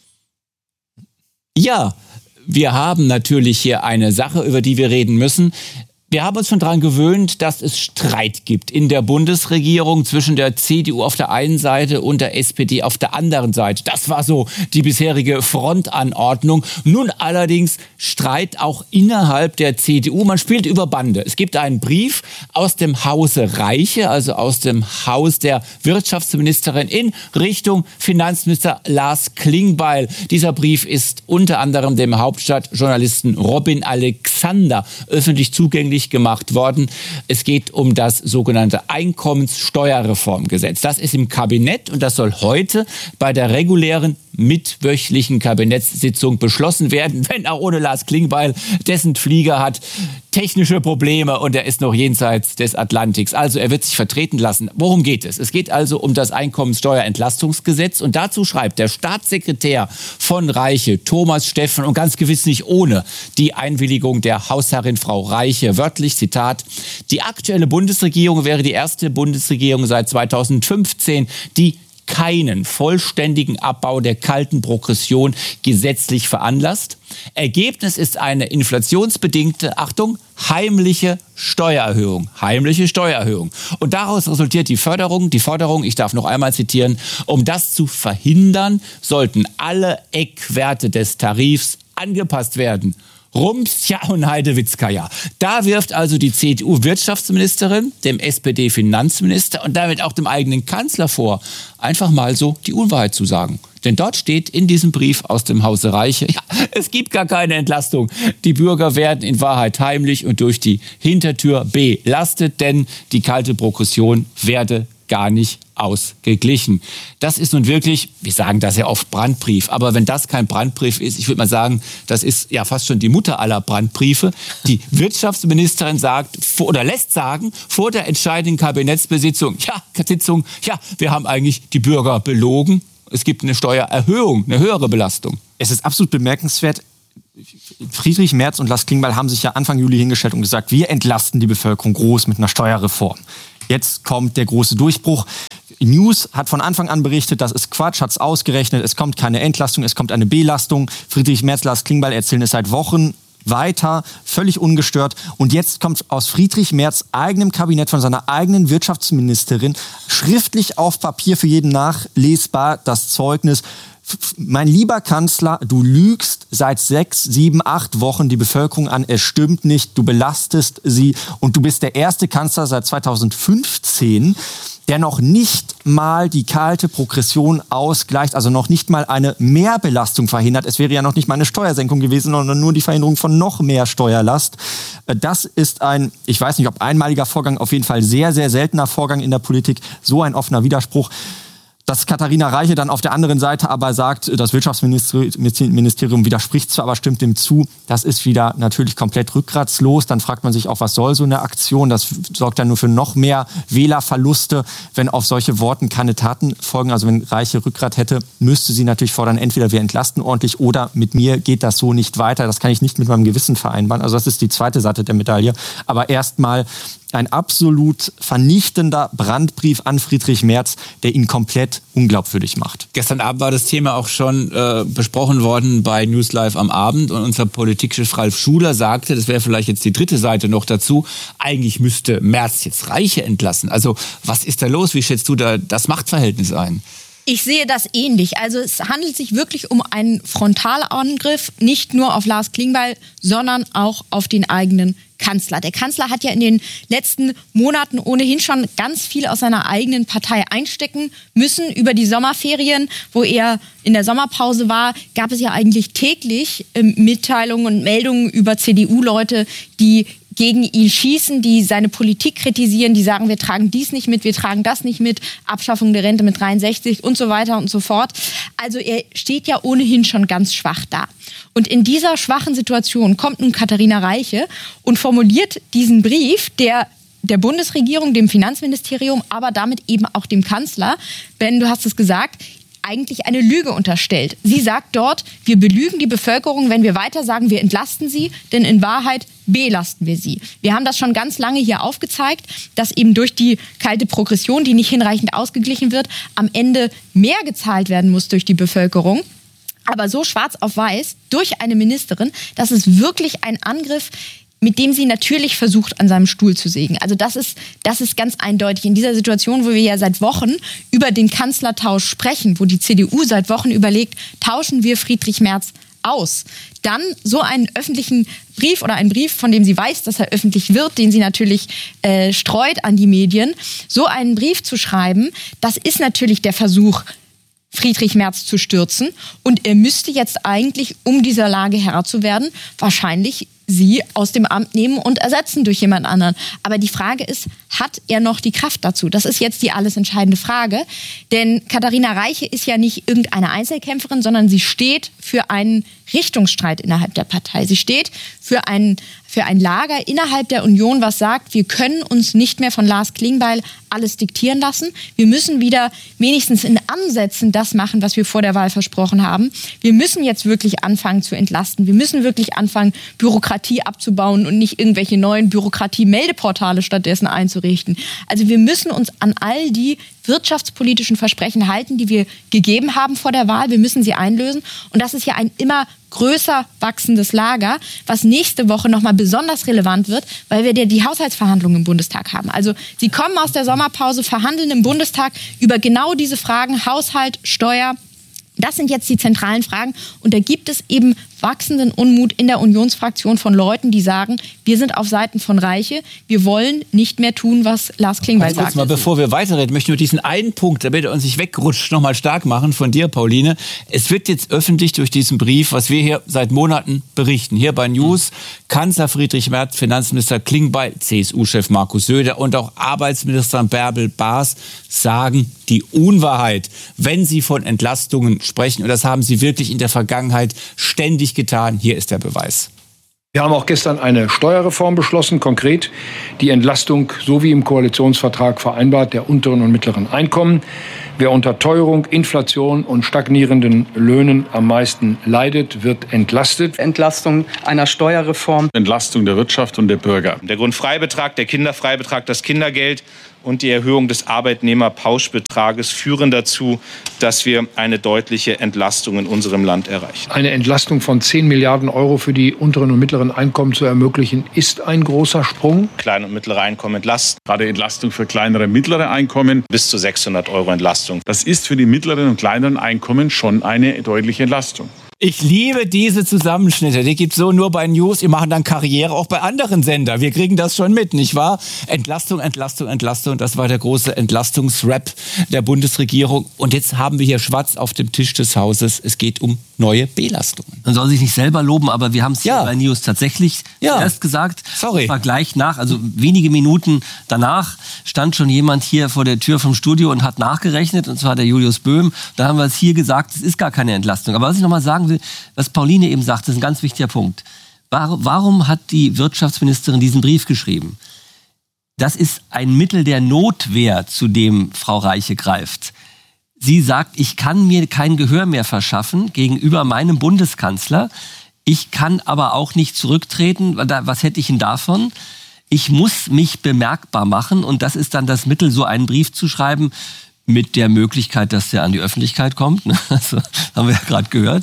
A: Ja, wir haben natürlich hier eine Sache, über die wir reden müssen. Wir haben uns schon daran gewöhnt, dass es Streit gibt in der Bundesregierung zwischen der C D U auf der einen Seite und der S P D auf der anderen Seite. Das war so die bisherige Frontanordnung. Nun allerdings Streit auch innerhalb der C D U. Man spielt über Bande. Es gibt einen Brief aus dem Hause Reiche, also aus dem Haus der Wirtschaftsministerin in Richtung Finanzminister Lars Klingbeil. Dieser Brief ist unter anderem dem Hauptstadtjournalisten Robin Alexander öffentlich zugänglich gemacht worden. Es geht um das sogenannte Einkommenssteuerreformgesetz. Das ist im Kabinett und das soll heute bei der regulären mitwöchlichen Kabinettssitzung beschlossen werden, wenn auch ohne Lars Klingbeil. Dessen Flieger hat technische Probleme und er ist noch jenseits des Atlantiks. Also er wird sich vertreten lassen. Worum geht es? Es geht also um das Einkommenssteuerentlastungsgesetz und dazu schreibt der Staatssekretär von Reiche, Thomas Steffen, und ganz gewiss nicht ohne die Einwilligung der Hausherrin Frau Reiche, wörtlich, Zitat, die aktuelle Bundesregierung wäre die erste Bundesregierung seit zweitausendfünfzehn, die keinen vollständigen Abbau der kalten Progression gesetzlich veranlasst. Ergebnis ist eine inflationsbedingte, Achtung, heimliche Steuererhöhung. Heimliche Steuererhöhung. Und daraus resultiert die Förderung, die Forderung, ich darf noch einmal zitieren, um das zu verhindern, sollten alle Eckwerte des Tarifs angepasst werden. Rums, ja und Heidewitzka. Da wirft also die C D U-Wirtschaftsministerin dem S P D-Finanzminister und damit auch dem eigenen Kanzler vor, einfach mal so die Unwahrheit zu sagen. Denn dort steht in diesem Brief aus dem Hause Reiche, ja, es gibt gar keine Entlastung. Die Bürger werden in Wahrheit heimlich und durch die Hintertür belastet, denn die kalte Progression werde gar nicht ausgeglichen. Das ist nun wirklich, wir sagen das ja oft Brandbrief, aber wenn das kein Brandbrief ist, ich würde mal sagen, das ist ja fast schon die Mutter aller Brandbriefe. Die Wirtschaftsministerin sagt oder lässt sagen vor der entscheidenden Kabinettsbesitzung, ja, Sitzung, ja, wir haben eigentlich die Bürger belogen. Es gibt eine Steuererhöhung, eine höhere Belastung.
D: Es ist absolut bemerkenswert. Friedrich Merz und Lars Klingbeil haben sich ja Anfang Juli hingestellt und gesagt, wir entlasten die Bevölkerung groß mit einer Steuerreform. Jetzt kommt der große Durchbruch. News hat von Anfang an berichtet, das ist Quatsch, hat es ausgerechnet, es kommt keine Entlastung, es kommt eine Belastung. Friedrich Merz, Lars Klingbeil erzählen es seit Wochen weiter, völlig ungestört. Und jetzt kommt aus Friedrich Merz eigenem Kabinett von seiner eigenen Wirtschaftsministerin schriftlich auf Papier für jeden nachlesbar das Zeugnis: Mein lieber Kanzler, du lügst seit sechs, sieben, acht Wochen die Bevölkerung an. Es stimmt nicht, du belastest sie. Und du bist der erste Kanzler seit zweitausendfünfzehn, der noch nicht mal die kalte Progression ausgleicht, also noch nicht mal eine Mehrbelastung verhindert. Es wäre ja noch nicht mal eine Steuersenkung gewesen, sondern nur die Verhinderung von noch mehr Steuerlast. Das ist ein, ich weiß nicht, ob einmaliger Vorgang, auf jeden Fall sehr, sehr seltener Vorgang in der Politik. So ein offener Widerspruch. Dass Katharina Reiche dann auf der anderen Seite aber sagt, das Wirtschaftsministerium widerspricht zwar, aber stimmt dem zu, das ist wieder natürlich komplett rückgratslos. Dann fragt man sich auch, was soll so eine Aktion? Das sorgt dann nur für noch mehr Wählerverluste, wenn auf solche Worten keine Taten folgen. Also wenn Reiche Rückgrat hätte, müsste sie natürlich fordern, entweder wir entlasten ordentlich oder mit mir geht das so nicht weiter. Das kann ich nicht mit meinem Gewissen vereinbaren. Also das ist die zweite Seite der Medaille. Aber erstmal ein absolut vernichtender Brandbrief an Friedrich Merz, der ihn komplett unglaubwürdig macht.
A: Gestern Abend war das Thema auch schon äh, besprochen worden bei News Live am Abend und unser Politikchef Ralf Schuler sagte, das wäre vielleicht jetzt die dritte Seite noch dazu, eigentlich müsste Merz jetzt Reiche entlassen. Also was ist da los? Wie schätzt du da das Machtverhältnis ein?
B: Ich sehe das ähnlich. Also es handelt sich wirklich um einen Frontalangriff, nicht nur auf Lars Klingbeil, sondern auch auf den eigenen Kanzler. Der Kanzler hat ja in den letzten Monaten ohnehin schon ganz viel aus seiner eigenen Partei einstecken müssen. Über die Sommerferien, wo er in der Sommerpause war, gab es ja eigentlich täglich äh, Mitteilungen und Meldungen über C D U-Leute, die gegen ihn schießen, die seine Politik kritisieren, die sagen, wir tragen dies nicht mit, wir tragen das nicht mit, Abschaffung der Rente mit dreiundsechzig und so weiter und so fort. Also er steht ja ohnehin schon ganz schwach da. Und in dieser schwachen Situation kommt nun Katharina Reiche und formuliert diesen Brief, der der Bundesregierung, dem Finanzministerium, aber damit eben auch dem Kanzler, Ben, du hast es gesagt, eigentlich eine Lüge unterstellt. Sie sagt dort, wir belügen die Bevölkerung, wenn wir weiter sagen, wir entlasten sie, denn in Wahrheit belasten wir sie. Wir haben das schon ganz lange hier aufgezeigt, dass eben durch die kalte Progression, die nicht hinreichend ausgeglichen wird, am Ende mehr gezahlt werden muss durch die Bevölkerung. Aber so schwarz auf weiß durch eine Ministerin, das ist wirklich ein Angriff, mit dem sie natürlich versucht, an seinem Stuhl zu sägen. Also das ist, das ist ganz eindeutig. In dieser Situation, wo wir ja seit Wochen über den Kanzlertausch sprechen, wo die C D U seit Wochen überlegt, tauschen wir Friedrich Merz aus. Dann so einen öffentlichen Brief oder einen Brief, von dem sie weiß, dass er öffentlich wird, den sie natürlich äh, streut an die Medien, so einen Brief zu schreiben, das ist natürlich der Versuch, Friedrich Merz zu stürzen. Und er müsste jetzt eigentlich, um dieser Lage Herr zu werden, wahrscheinlich sie aus dem Amt nehmen und ersetzen durch jemand anderen. Aber die Frage ist, hat er noch die Kraft dazu? Das ist jetzt die alles entscheidende Frage. Denn Katharina Reiche ist ja nicht irgendeine Einzelkämpferin, sondern sie steht für einen Richtungsstreit innerhalb der Partei. Sie steht für ein, für ein Lager innerhalb der Union, was sagt, wir können uns nicht mehr von Lars Klingbeil alles diktieren lassen. Wir müssen wieder wenigstens in Ansätzen das machen, was wir vor der Wahl versprochen haben. Wir müssen jetzt wirklich anfangen zu entlasten. Wir müssen wirklich anfangen, Bürokratie abzubauen und nicht irgendwelche neuen Bürokratie-Meldeportale stattdessen einzurichten. Also wir müssen uns an all die wirtschaftspolitischen Versprechen halten, die wir gegeben haben vor der Wahl. Wir müssen sie einlösen. Und das ist ja ein immer größer wachsendes Lager, was nächste Woche nochmal besonders relevant wird, weil wir ja die Haushaltsverhandlungen im Bundestag haben. Also Sie kommen aus der Sommerpause, verhandeln im Bundestag über genau diese Fragen, Haushalt, Steuer. Das sind jetzt die zentralen Fragen. Und da gibt es eben wachsenden Unmut in der Unionsfraktion von Leuten, die sagen, wir sind auf Seiten von Reiche, wir wollen nicht mehr tun, was Lars Klingbeil sagt.
A: Mal, bevor wir weiterreden, möchte ich nur diesen einen Punkt, damit er uns nicht wegrutscht, nochmal stark machen von dir, Pauline. Es wird jetzt öffentlich durch diesen Brief, was wir hier seit Monaten berichten, hier bei News, Kanzler Friedrich Merz, Finanzminister Klingbeil, C S U-Chef Markus Söder und auch Arbeitsministerin Bärbel Baas sagen die Unwahrheit, wenn sie von Entlastungen sprechen. Und das haben sie wirklich in der Vergangenheit ständig getan. Hier ist der Beweis.
F: Wir haben auch gestern eine Steuerreform beschlossen, konkret die Entlastung, so wie im Koalitionsvertrag vereinbart, der unteren und mittleren Einkommen. Wer unter Teuerung, Inflation und stagnierenden Löhnen am meisten leidet, wird entlastet.
G: Entlastung einer Steuerreform.
H: Entlastung der Wirtschaft und der Bürger.
I: Der Grundfreibetrag, der Kinderfreibetrag, das Kindergeld und die Erhöhung des Arbeitnehmerpauschbetrages führen dazu, dass wir eine deutliche Entlastung in unserem Land erreichen.
F: Eine Entlastung von zehn Milliarden Euro für die unteren und mittleren Einkommen zu ermöglichen, ist ein großer Sprung.
I: Kleine und mittlere Einkommen entlasten.
H: Gerade Entlastung für kleinere und mittlere Einkommen.
I: Bis zu sechshundert Euro Entlastung.
H: Das ist für die mittleren und kleineren Einkommen schon eine deutliche Entlastung.
A: Ich liebe diese Zusammenschnitte. Die gibt's so nur bei News. Die machen dann Karriere auch bei anderen Sendern. Wir kriegen das schon mit, nicht wahr? Entlastung, Entlastung, Entlastung. Das war der große Entlastungsrap der Bundesregierung. Und jetzt haben wir hier schwarz auf dem Tisch des Hauses. Es geht um neue Belastungen.
C: Man soll sich nicht selber loben, aber wir haben es ja bei News tatsächlich
A: ja.
C: zuerst gesagt.
A: Sorry.
C: Das war gleich nach, also wenige Minuten danach stand schon jemand hier vor der Tür vom Studio und hat nachgerechnet. Und zwar der Julius Böhm. Da haben wir es hier gesagt, es ist gar keine Entlastung. Aber was ich noch mal sagen will, was Pauline eben sagt, das ist ein ganz wichtiger Punkt. Warum hat die Wirtschaftsministerin diesen Brief geschrieben? Das ist ein Mittel der Notwehr, zu dem Frau Reiche greift. Sie sagt, ich kann mir kein Gehör mehr verschaffen gegenüber meinem Bundeskanzler. Ich kann aber auch nicht zurücktreten. Was hätte ich denn davon? Ich muss mich bemerkbar machen und das ist dann das Mittel, so einen Brief zu schreiben, mit der Möglichkeit, dass der an die Öffentlichkeit kommt. Also, haben wir ja gerade gehört.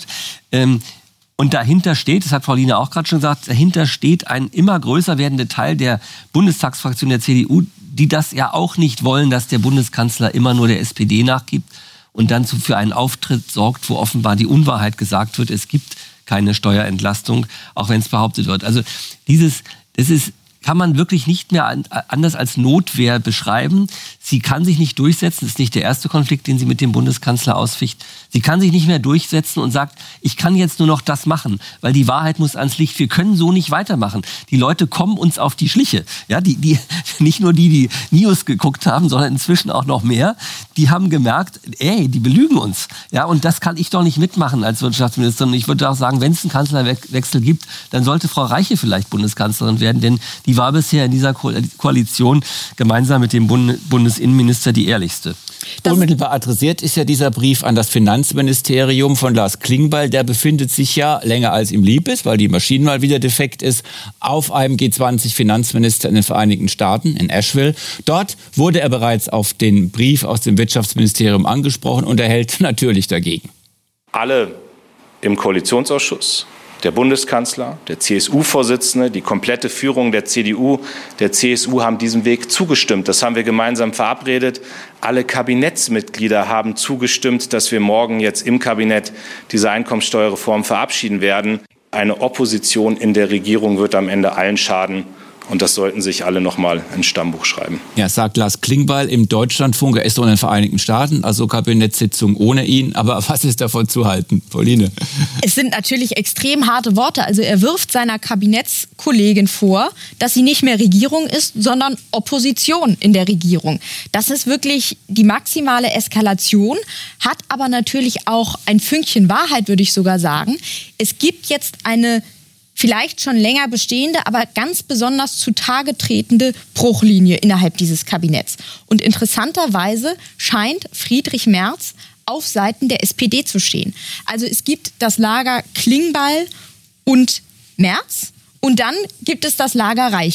C: Und dahinter steht, das hat Pauline auch gerade schon gesagt, dahinter steht ein immer größer werdender Teil der Bundestagsfraktion der C D U, die das ja auch nicht wollen, dass der Bundeskanzler immer nur der S P D nachgibt und dann für einen Auftritt sorgt, wo offenbar die Unwahrheit gesagt wird. Es gibt keine Steuerentlastung, auch wenn es behauptet wird. Also dieses, das ist kann man wirklich nicht mehr anders als Notwehr beschreiben. Sie kann sich nicht durchsetzen. Das ist nicht der erste Konflikt, den sie mit dem Bundeskanzler ausficht. Sie kann sich nicht mehr durchsetzen und sagt, ich kann jetzt nur noch das machen, weil die Wahrheit muss ans Licht. Wir können so nicht weitermachen. Die Leute kommen uns auf die Schliche. Ja, die, die, nicht nur die, die News geguckt haben, sondern inzwischen auch noch mehr. Die haben gemerkt, ey, die belügen uns. Ja, und das kann ich doch nicht mitmachen als Wirtschaftsministerin. Ich würde auch sagen, wenn es einen Kanzlerwechsel gibt, dann sollte Frau Reiche vielleicht Bundeskanzlerin werden, denn die war bisher in dieser Koalition gemeinsam mit dem Bundesinnenminister die ehrlichste.
A: Unmittelbar adressiert ist ja dieser Brief an das Finanzministerium von Lars Klingbeil. Der befindet sich ja länger als ihm lieb ist, weil die Maschine mal wieder defekt ist, auf einem G zwanzig Finanzminister in den Vereinigten Staaten, in Asheville. Dort wurde er bereits auf den Brief aus dem Wirtschaftsministerium angesprochen und er hält natürlich dagegen.
I: Alle im Koalitionsausschuss, der Bundeskanzler, der C S U-Vorsitzende, die komplette Führung der C D U, der C S U haben diesem Weg zugestimmt. Das haben wir gemeinsam verabredet. Alle Kabinettsmitglieder haben zugestimmt, dass wir morgen jetzt im Kabinett diese Einkommensteuerreform verabschieden werden. Eine Opposition in der Regierung wird am Ende allen schaden. Und das sollten sich alle noch mal ins Stammbuch schreiben.
A: Ja, sagt Lars Klingbeil im Deutschlandfunk. Er ist doch in den Vereinigten Staaten, also Kabinettssitzung ohne ihn. Aber was ist davon zu halten, Pauline?
B: Es sind natürlich extrem harte Worte. Also er wirft seiner Kabinettskollegin vor, dass sie nicht mehr Regierung ist, sondern Opposition in der Regierung. Das ist wirklich die maximale Eskalation, hat aber natürlich auch ein Fünkchen Wahrheit, würde ich sogar sagen. Es gibt jetzt eine vielleicht schon länger bestehende, aber ganz besonders zutage tretende Bruchlinie innerhalb dieses Kabinetts. Und interessanterweise scheint Friedrich Merz auf Seiten der S P D zu stehen. Also es gibt das Lager Klingbeil und Merz und dann gibt es das Lager Reiche.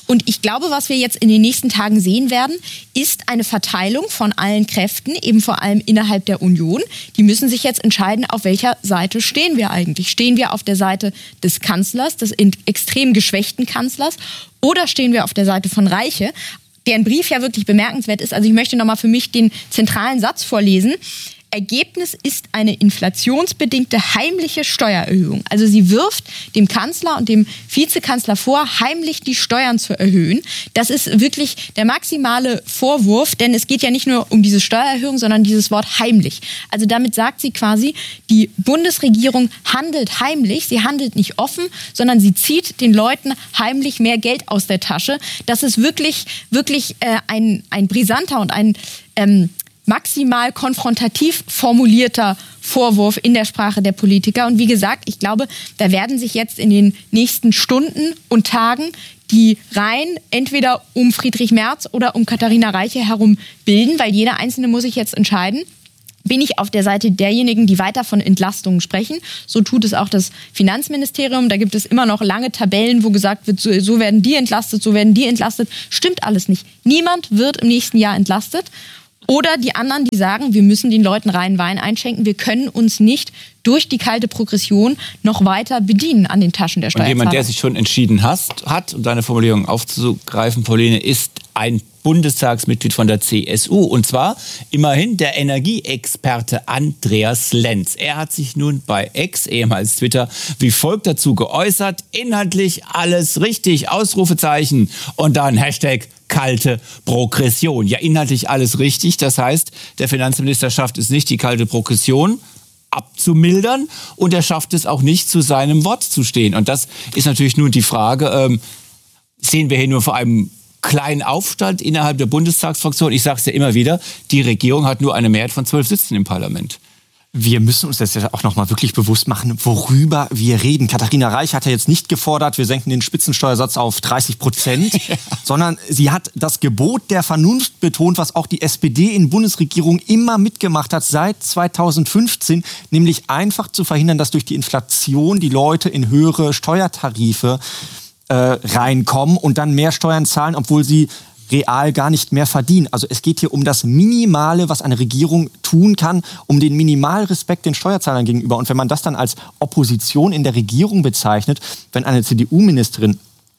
B: Und ich glaube, was wir jetzt in den nächsten Tagen sehen werden, ist eine Verteilung von allen Kräften, eben vor allem innerhalb der Union. Die müssen sich jetzt entscheiden, auf welcher Seite stehen wir eigentlich. Stehen wir auf der Seite des Kanzlers, des extrem geschwächten Kanzlers, oder stehen wir auf der Seite von Reiche, deren Brief ja wirklich bemerkenswert ist. Also ich möchte nochmal für mich den zentralen Satz vorlesen. Ergebnis ist eine inflationsbedingte heimliche Steuererhöhung. Also sie wirft dem Kanzler und dem Vizekanzler vor, heimlich die Steuern zu erhöhen. Das ist wirklich der maximale Vorwurf, denn es geht ja nicht nur um diese Steuererhöhung, sondern dieses Wort heimlich. Also damit sagt sie quasi, die Bundesregierung handelt heimlich, sie handelt nicht offen, sondern sie zieht den Leuten heimlich mehr Geld aus der Tasche. Das ist wirklich, wirklich äh, ein, ein brisanter und ein ähm, maximal konfrontativ formulierter Vorwurf in der Sprache der Politiker. Und wie gesagt, ich glaube, da werden sich jetzt in den nächsten Stunden und Tagen die Reihen entweder um Friedrich Merz oder um Katharina Reiche herum bilden, weil jeder Einzelne muss sich jetzt entscheiden. Bin ich auf der Seite derjenigen, die weiter von Entlastungen sprechen? So tut es auch das Finanzministerium. Da gibt es immer noch lange Tabellen, wo gesagt wird, so, so werden die entlastet, so werden die entlastet. Stimmt alles nicht. Niemand wird im nächsten Jahr entlastet. Oder die anderen, die sagen, wir müssen den Leuten reinen Wein einschenken. Wir können uns nicht durch die kalte Progression noch weiter bedienen an den Taschen der Steuerzahler.
A: Und jemand, der sich schon entschieden hat, hat um deine Formulierung aufzugreifen, Pauline, ist ein Bundestagsmitglied von der C S U. Und zwar immerhin der Energieexperte Andreas Lenz. Er hat sich nun bei X, ehemals Twitter, wie folgt dazu geäußert. Inhaltlich alles richtig, Ausrufezeichen. Und dann Hashtag kalte Progression. Ja, inhaltlich alles richtig. Das heißt, der Finanzminister schafft es nicht, die kalte Progression abzumildern, und er schafft es auch nicht, zu seinem Wort zu stehen. Und das ist natürlich nun die Frage, ähm, sehen wir hier nur vor einem kleinen Aufstand innerhalb der Bundestagsfraktion? Ich sage es ja immer wieder, die Regierung hat nur eine Mehrheit von zwölf Sitzen im Parlament.
D: Wir müssen uns das ja auch nochmal wirklich bewusst machen, worüber wir reden. Katharina Reich hat ja jetzt nicht gefordert, wir senken den Spitzensteuersatz auf dreißig Prozent, ja. sondern sie hat das Gebot der Vernunft betont, was auch die S P D in Bundesregierung immer mitgemacht hat seit zweitausendfünfzehn, nämlich einfach zu verhindern, dass durch die Inflation die Leute in höhere Steuertarife äh, reinkommen und dann mehr Steuern zahlen, obwohl sie real gar nicht mehr verdienen. Also es geht hier um das Minimale, was eine Regierung tun kann, um den Minimalrespekt den Steuerzahlern gegenüber. Und wenn man das dann als Opposition in der Regierung bezeichnet, wenn eine C D U-Ministerin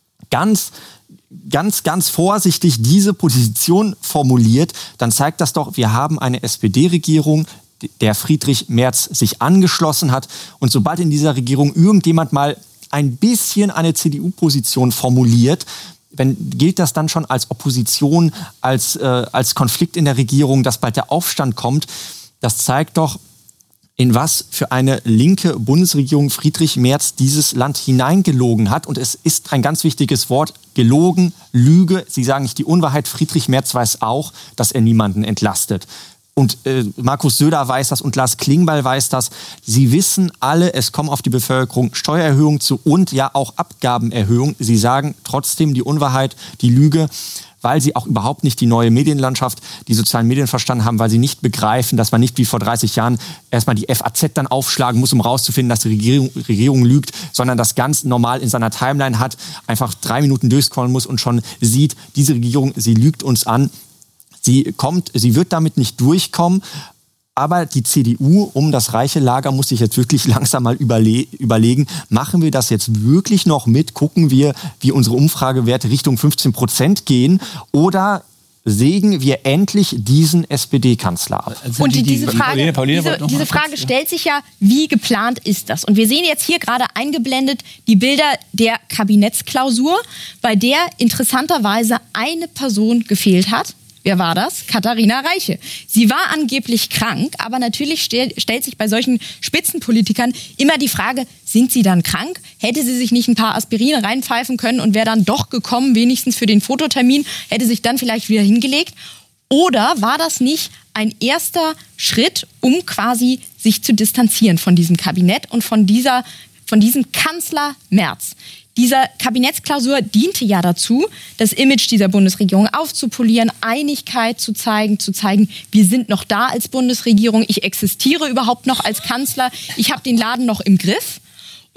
D: ganz, ganz, ganz vorsichtig diese Position formuliert, dann zeigt das doch, wir haben eine S P D-Regierung, der Friedrich Merz sich angeschlossen hat. Und sobald in dieser Regierung irgendjemand mal ein bisschen eine C D U-Position formuliert, wenn, gilt das dann schon als Opposition, als, äh, als Konflikt in der Regierung, dass bald der Aufstand kommt? Das zeigt doch, in was für eine linke Bundesregierung Friedrich Merz dieses Land hineingelogen hat. Und es ist ein ganz wichtiges Wort, gelogen, Lüge. Sie sagen nicht die Unwahrheit. Friedrich Merz weiß auch, dass er niemanden entlastet. Und äh, Markus Söder weiß das und Lars Klingbeil weiß das. Sie wissen alle, es kommen auf die Bevölkerung Steuererhöhungen zu und ja auch Abgabenerhöhungen. Sie sagen trotzdem die Unwahrheit, die Lüge, weil sie auch überhaupt nicht die neue Medienlandschaft, die sozialen Medien verstanden haben, weil sie nicht begreifen, dass man nicht wie vor dreißig Jahren erstmal die F A Z dann aufschlagen muss, um rauszufinden, dass die Regierung, Regierung lügt, sondern das ganz normal in seiner Timeline hat, einfach drei Minuten durchscrollen muss und schon sieht, diese Regierung, sie lügt uns an. Sie kommt, sie wird damit nicht durchkommen, aber die C D U um das reiche Lager muss sich jetzt wirklich langsam mal überle- überlegen, machen wir das jetzt wirklich noch mit, gucken wir, wie unsere Umfragewerte Richtung fünfzehn Prozent gehen, oder sägen wir endlich diesen S P D-Kanzler ab?
B: Also und die, diese, Frage, Pauline, Pauline diese, diese Frage stellt sich ja, wie geplant ist das? Und wir sehen jetzt hier gerade eingeblendet die Bilder der Kabinettsklausur, bei der interessanterweise eine Person gefehlt hat. Wer war das? Katharina Reiche. Sie war angeblich krank, aber natürlich stell, stellt sich bei solchen Spitzenpolitikern immer die Frage, sind sie dann krank? Hätte sie sich nicht ein paar Aspirin reinpfeifen können und wäre dann doch gekommen, wenigstens für den Fototermin, hätte sich dann vielleicht wieder hingelegt? Oder war das nicht ein erster Schritt, um quasi sich zu distanzieren von diesem Kabinett und von dieser, von diesem Kanzler Merz? Diese Kabinettsklausur diente ja dazu, das Image dieser Bundesregierung aufzupolieren, Einigkeit zu zeigen, zu zeigen, wir sind noch da als Bundesregierung, ich existiere überhaupt noch als Kanzler, ich habe den Laden noch im Griff. Und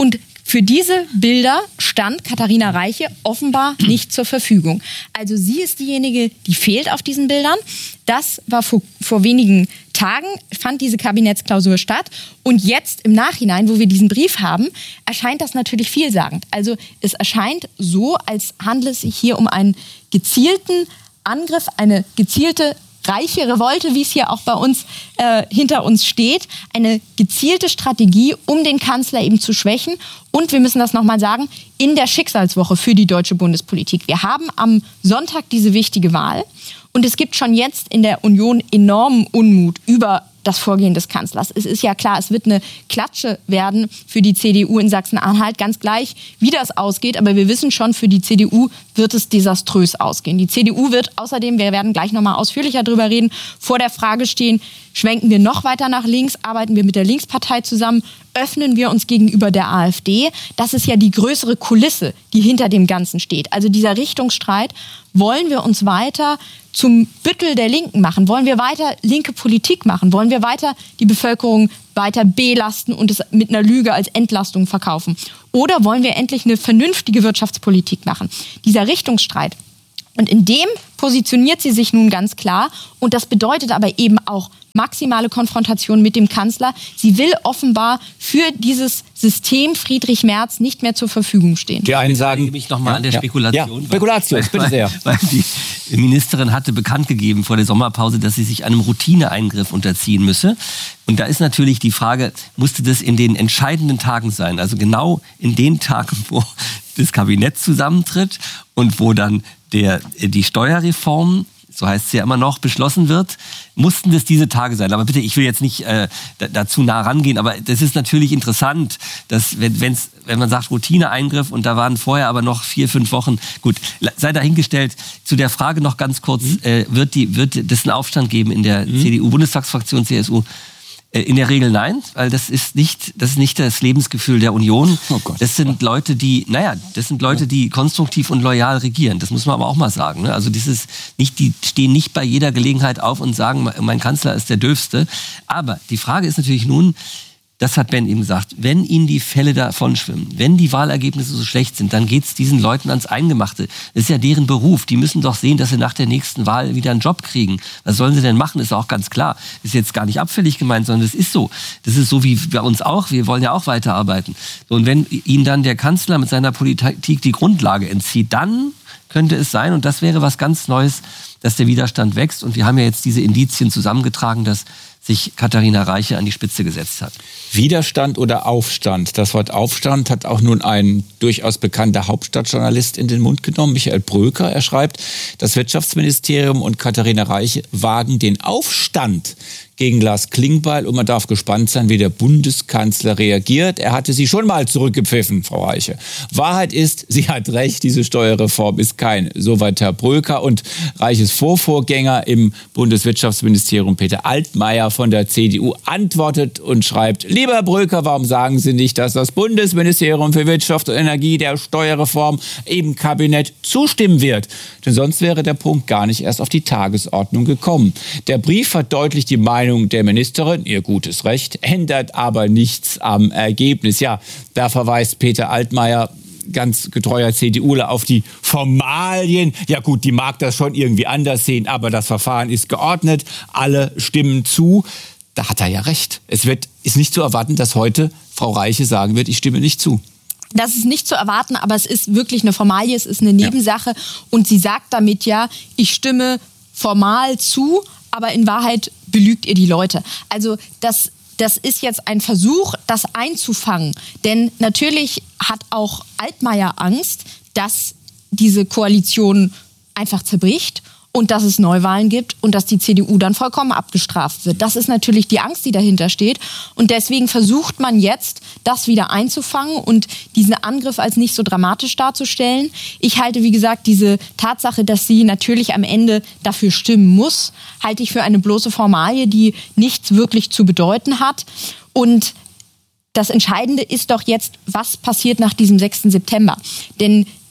B: Für diese Bilder stand Katharina Reiche offenbar nicht zur Verfügung. Also sie ist diejenige, die fehlt auf diesen Bildern. Das war vor, vor wenigen Tagen, fand diese Kabinettsklausur statt. Und jetzt im Nachhinein, wo wir diesen Brief haben, erscheint das natürlich vielsagend. Also es erscheint so, als handle es sich hier um einen gezielten Angriff, eine gezielte reiche Revolte, wie es hier auch bei uns äh, hinter uns steht, eine gezielte Strategie, um den Kanzler eben zu schwächen. Und wir müssen das nochmal sagen, in der Schicksalswoche für die deutsche Bundespolitik. Wir haben am Sonntag diese wichtige Wahl und es gibt schon jetzt in der Union enormen Unmut über das Vorgehen des Kanzlers. Es ist ja klar, es wird eine Klatsche werden für die C D U in Sachsen-Anhalt, ganz gleich, wie das ausgeht. Aber wir wissen schon, für die C D U wird es desaströs ausgehen. Die C D U wird außerdem, wir werden gleich nochmal ausführlicher drüber reden, vor der Frage stehen, schwenken wir noch weiter nach links, arbeiten wir mit der Linkspartei zusammen, öffnen wir uns gegenüber der AfD. Das ist ja die größere Kulisse, die hinter dem Ganzen steht. Also dieser Richtungsstreit, wollen wir uns weiter zum Büttel der Linken machen? Wollen wir weiter linke Politik machen? Wollen wir weiter die Bevölkerung weiter belasten und es mit einer Lüge als Entlastung verkaufen? Oder wollen wir endlich eine vernünftige Wirtschaftspolitik machen? Dieser Richtungsstreit. Und in dem positioniert sie sich nun ganz klar. Und das bedeutet aber eben auch maximale Konfrontation mit dem Kanzler. Sie will offenbar für dieses System Friedrich Merz nicht mehr zur Verfügung stehen.
A: Die einen sagen,
C: ich mich noch mal
A: ja,
C: an der
A: ja.
C: Spekulation.
A: Ja, Spekulation,
C: weil,
A: bitte sehr.
C: Weil, weil die Ministerin hatte bekannt gegeben vor der Sommerpause, dass sie sich einem Routineeingriff unterziehen müsse. Und da ist natürlich die Frage, musste das in den entscheidenden Tagen sein? Also genau in den Tagen, wo das Kabinett zusammentritt und wo dann der, die Steuerreform, so heißt es ja immer noch, beschlossen wird, mussten das diese Tage sein. Aber bitte, ich will jetzt nicht äh, dazu nah rangehen, aber das ist natürlich interessant, dass wenn, wenn's, wenn man sagt Routineeingriff und da waren vorher aber noch vier, fünf Wochen, gut, sei dahingestellt. Zu der Frage noch ganz kurz, mhm. äh, wird die wird es einen Aufstand geben in der mhm. C D U-Bundestagsfraktion, C S U? In der Regel nein, weil das ist nicht, das ist nicht das Lebensgefühl der Union. Oh Gott. Das sind Leute, die, naja, das sind Leute, die konstruktiv und loyal regieren. Das muss man aber auch mal sagen. Ne? Also dieses nicht, die stehen nicht bei jeder Gelegenheit auf und sagen, mein Kanzler ist der Döfste. Aber die Frage ist natürlich nun, das hat Ben eben gesagt, wenn ihnen die Fälle davon schwimmen, wenn die Wahlergebnisse so schlecht sind, dann geht es diesen Leuten ans Eingemachte. Das ist ja deren Beruf. Die müssen doch sehen, dass sie nach der nächsten Wahl wieder einen Job kriegen. Was sollen sie denn machen? Ist auch ganz klar. Ist jetzt gar nicht abfällig gemeint, sondern es ist so. Das ist so wie bei uns auch. Wir wollen ja auch weiterarbeiten. So, und wenn ihnen dann der Kanzler mit seiner Politik die Grundlage entzieht, dann könnte es sein, und das wäre was ganz Neues, dass der Widerstand wächst. Und wir haben ja jetzt diese Indizien zusammengetragen, dass sich Katharina Reiche an die Spitze gesetzt hat.
A: Widerstand oder Aufstand? Das Wort Aufstand hat auch nun ein durchaus bekannter Hauptstadtjournalist in den Mund genommen, Michael Bröker. Er schreibt, das Wirtschaftsministerium und Katharina Reiche wagen den Aufstand gegen Lars Klingbeil und man darf gespannt sein, wie der Bundeskanzler reagiert. Er hatte sie schon mal zurückgepfiffen, Frau Reiche. Wahrheit ist, sie hat recht, diese Steuerreform ist kein. Soweit Herr Bröker. Und Reiches Vorvorgänger im Bundeswirtschaftsministerium, Peter Altmaier von der C D U, antwortet und schreibt, lieber Herr Bröker, warum sagen Sie nicht, dass das Bundesministerium für Wirtschaft und Energie der Steuerreform im Kabinett zustimmen wird? Denn sonst wäre der Punkt gar nicht erst auf die Tagesordnung gekommen. Der Brief verdeutlicht die Meinung der Ministerin, ihr gutes Recht, ändert aber nichts am Ergebnis. Ja, da verweist Peter Altmaier, ganz getreuer CDUler, auf die Formalien. Ja gut, die mag das schon irgendwie anders sehen, aber das Verfahren ist geordnet, alle stimmen zu. Da hat er ja recht. Es wird, ist nicht zu erwarten, dass heute Frau Reiche sagen wird, ich stimme nicht zu.
B: Das ist nicht zu erwarten, aber es ist wirklich eine Formalie, es ist eine Nebensache. Ja. Und sie sagt damit ja, ich stimme formal zu, aber in Wahrheit belügt ihr die Leute. Also das, das ist jetzt ein Versuch, das einzufangen. Denn natürlich hat auch Altmaier Angst, dass diese Koalition einfach zerbricht und dass es Neuwahlen gibt und dass die C D U dann vollkommen abgestraft wird. Das ist natürlich die Angst, die dahinter steht. Und deswegen versucht man jetzt, das wieder einzufangen und diesen Angriff als nicht so dramatisch darzustellen. Ich halte, wie gesagt, diese Tatsache, dass sie natürlich am Ende dafür stimmen muss, halte ich für eine bloße Formalie, die nichts wirklich zu bedeuten hat. Und das Entscheidende ist doch jetzt, was passiert nach diesem sechsten September. Denn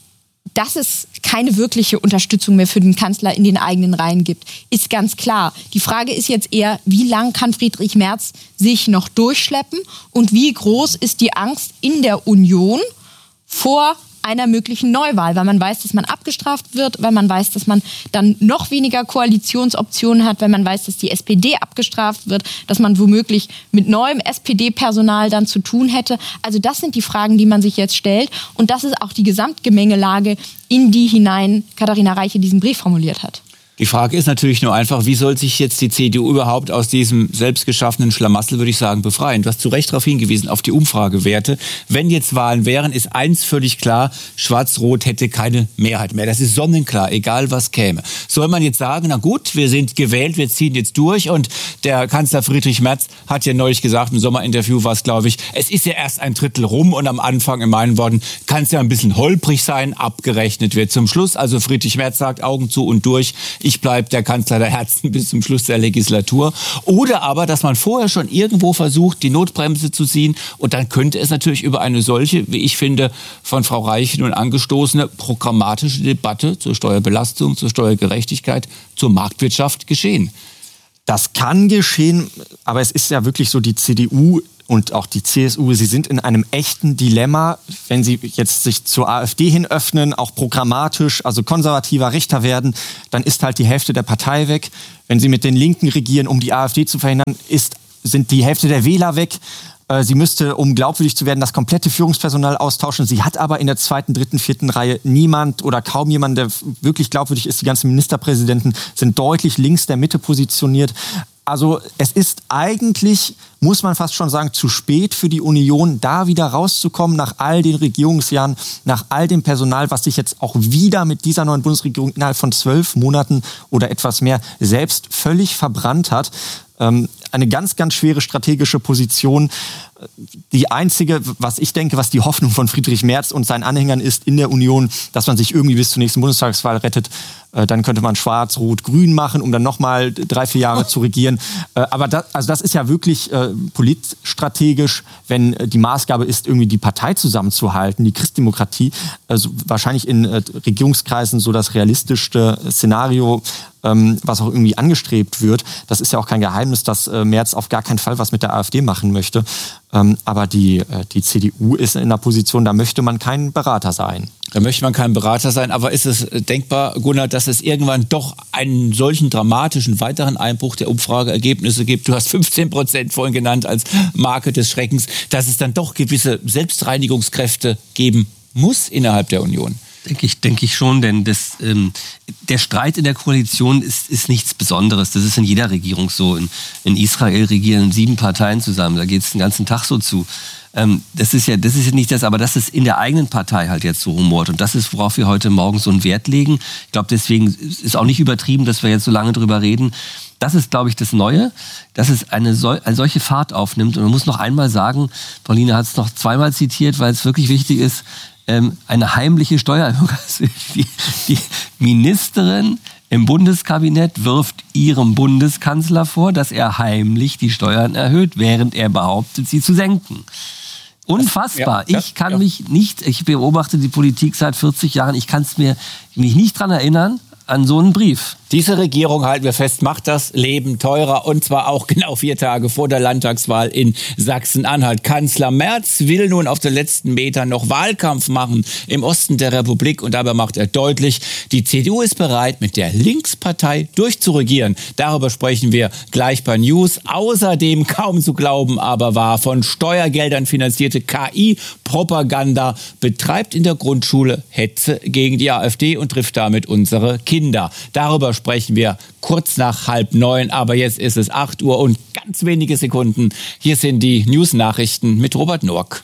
B: dass es keine wirkliche Unterstützung mehr für den Kanzler in den eigenen Reihen gibt, ist ganz klar. Die Frage ist jetzt eher, wie lang kann Friedrich Merz sich noch durchschleppen und wie groß ist die Angst in der Union vor einer möglichen Neuwahl, weil man weiß, dass man abgestraft wird, weil man weiß, dass man dann noch weniger Koalitionsoptionen hat, weil man weiß, dass die S P D abgestraft wird, dass man womöglich mit neuem S P D-Personal dann zu tun hätte. Also das sind die Fragen, die man sich jetzt stellt und das ist auch die Gesamtgemengelage, in die hinein Katharina Reiche diesen Brief formuliert hat.
A: Die Frage ist natürlich nur einfach, wie soll sich jetzt die C D U überhaupt aus diesem selbstgeschaffenen Schlamassel, würde ich sagen, befreien? Du hast zu Recht darauf hingewiesen, auf die Umfragewerte. Wenn jetzt Wahlen wären, ist eins völlig klar, Schwarz-Rot hätte keine Mehrheit mehr. Das ist sonnenklar, egal was käme. Soll man jetzt sagen, na gut, wir sind gewählt, wir ziehen jetzt durch und der Kanzler Friedrich Merz hat ja neulich gesagt, im Sommerinterview war es, glaube ich, es ist ja erst ein Drittel rum und am Anfang, in meinen Worten, kann es ja ein bisschen holprig sein, abgerechnet wird zum Schluss. Also Friedrich Merz sagt, Augen zu und durch, ich bleibe der Kanzler der Herzen bis zum Schluss der Legislatur. Oder aber, dass man vorher schon irgendwo versucht, die Notbremse zu ziehen. Und dann könnte es natürlich über eine solche, wie ich finde, von Frau Reiche nun angestoßene programmatische Debatte zur Steuerbelastung, zur Steuergerechtigkeit, zur Marktwirtschaft geschehen.
D: Das kann geschehen, aber es ist ja wirklich so, die C D U und auch die C S U, sie sind in einem echten Dilemma, wenn sie jetzt sich zur AfD hin öffnen, auch programmatisch, also konservativer, rechter werden, dann ist halt die Hälfte der Partei weg. Wenn sie mit den Linken regieren, um die AfD zu verhindern, ist, sind die Hälfte der Wähler weg. Sie müsste, um glaubwürdig zu werden, das komplette Führungspersonal austauschen. Sie hat aber in der zweiten, dritten, vierten Reihe niemand oder kaum jemand, der wirklich glaubwürdig ist. Die ganzen Ministerpräsidenten sind deutlich links der Mitte positioniert. Also es ist eigentlich, muss man fast schon sagen, zu spät für die Union, da wieder rauszukommen nach all den Regierungsjahren, nach all dem Personal, was sich jetzt auch wieder mit dieser neuen Bundesregierung innerhalb von zwölf Monaten oder etwas mehr selbst völlig verbrannt hat. Ähm, eine ganz, ganz schwere strategische Position. Die einzige, was ich denke, was die Hoffnung von Friedrich Merz und seinen Anhängern ist in der Union, dass man sich irgendwie bis zur nächsten Bundestagswahl rettet. Äh, dann könnte man Schwarz, Rot, Grün machen, um dann nochmal drei, vier Jahre zu regieren. Äh, aber das, also das ist ja wirklich äh, politstrategisch, wenn äh, die Maßgabe ist, irgendwie die Partei zusammenzuhalten, die Christdemokratie. Also wahrscheinlich in äh, Regierungskreisen so das realistischste Szenario, ähm, was auch irgendwie angestrebt wird. Das ist ja auch kein Geheimnis, dass äh, Merz auf gar keinen Fall was mit der AfD machen möchte. Ähm, aber die, äh, die C D U ist in einer Position, da möchte man kein Berater sein.
A: Da möchte man kein Berater sein, aber ist es denkbar, Gunnar, dass es irgendwann doch einen solchen dramatischen weiteren Einbruch der Umfrageergebnisse gibt? Du hast fünfzehn Prozent vorhin genannt als Marke des Schreckens, dass es dann doch gewisse Selbstreinigungskräfte geben muss innerhalb der Union.
C: Denke ich, denke ich schon, denn das, ähm, der Streit in der Koalition ist, ist nichts Besonderes. Das ist in jeder Regierung so. In, in Israel regieren sieben Parteien zusammen, da geht es den ganzen Tag so zu. Ähm, das ist ja, das ist ja nicht das, aber das ist in der eigenen Partei halt jetzt so rumort. Und das ist, worauf wir heute Morgen so einen Wert legen. Ich glaube, deswegen ist auch nicht übertrieben, dass wir jetzt so lange drüber reden. Das ist, glaube ich, das Neue, dass es eine, sol- eine solche Fahrt aufnimmt. Und man muss noch einmal sagen, Pauline hat es noch zweimal zitiert, weil es wirklich wichtig ist, ähm, eine heimliche Steuererhöhung. Die, die Ministerin im Bundeskabinett wirft ihrem Bundeskanzler vor, dass er heimlich die Steuern erhöht, während er behauptet, sie zu senken. Unfassbar. Ja, ich kann ja. mich nicht, ich beobachte die Politik seit vierzig Jahren, ich kann es mir mich nicht dran erinnern, an so einen Brief.
A: Diese Regierung, halten wir fest, macht das Leben teurer und zwar auch genau vier Tage vor der Landtagswahl in Sachsen-Anhalt. Kanzler Merz will nun auf den letzten Metern noch Wahlkampf machen im Osten der Republik und dabei macht er deutlich, die C D U ist bereit, mit der Linkspartei durchzuregieren. Darüber sprechen wir gleich bei News. Außerdem, kaum zu glauben, aber wahr, von Steuergeldern finanzierte K I-Propaganda betreibt in der Grundschule Hetze gegen die AfD und trifft damit unsere Kinder. Darüber sprechen wir kurz nach halb neun, aber jetzt ist es acht Uhr und ganz wenige Sekunden. Hier sind die News-Nachrichten mit Robert Nork.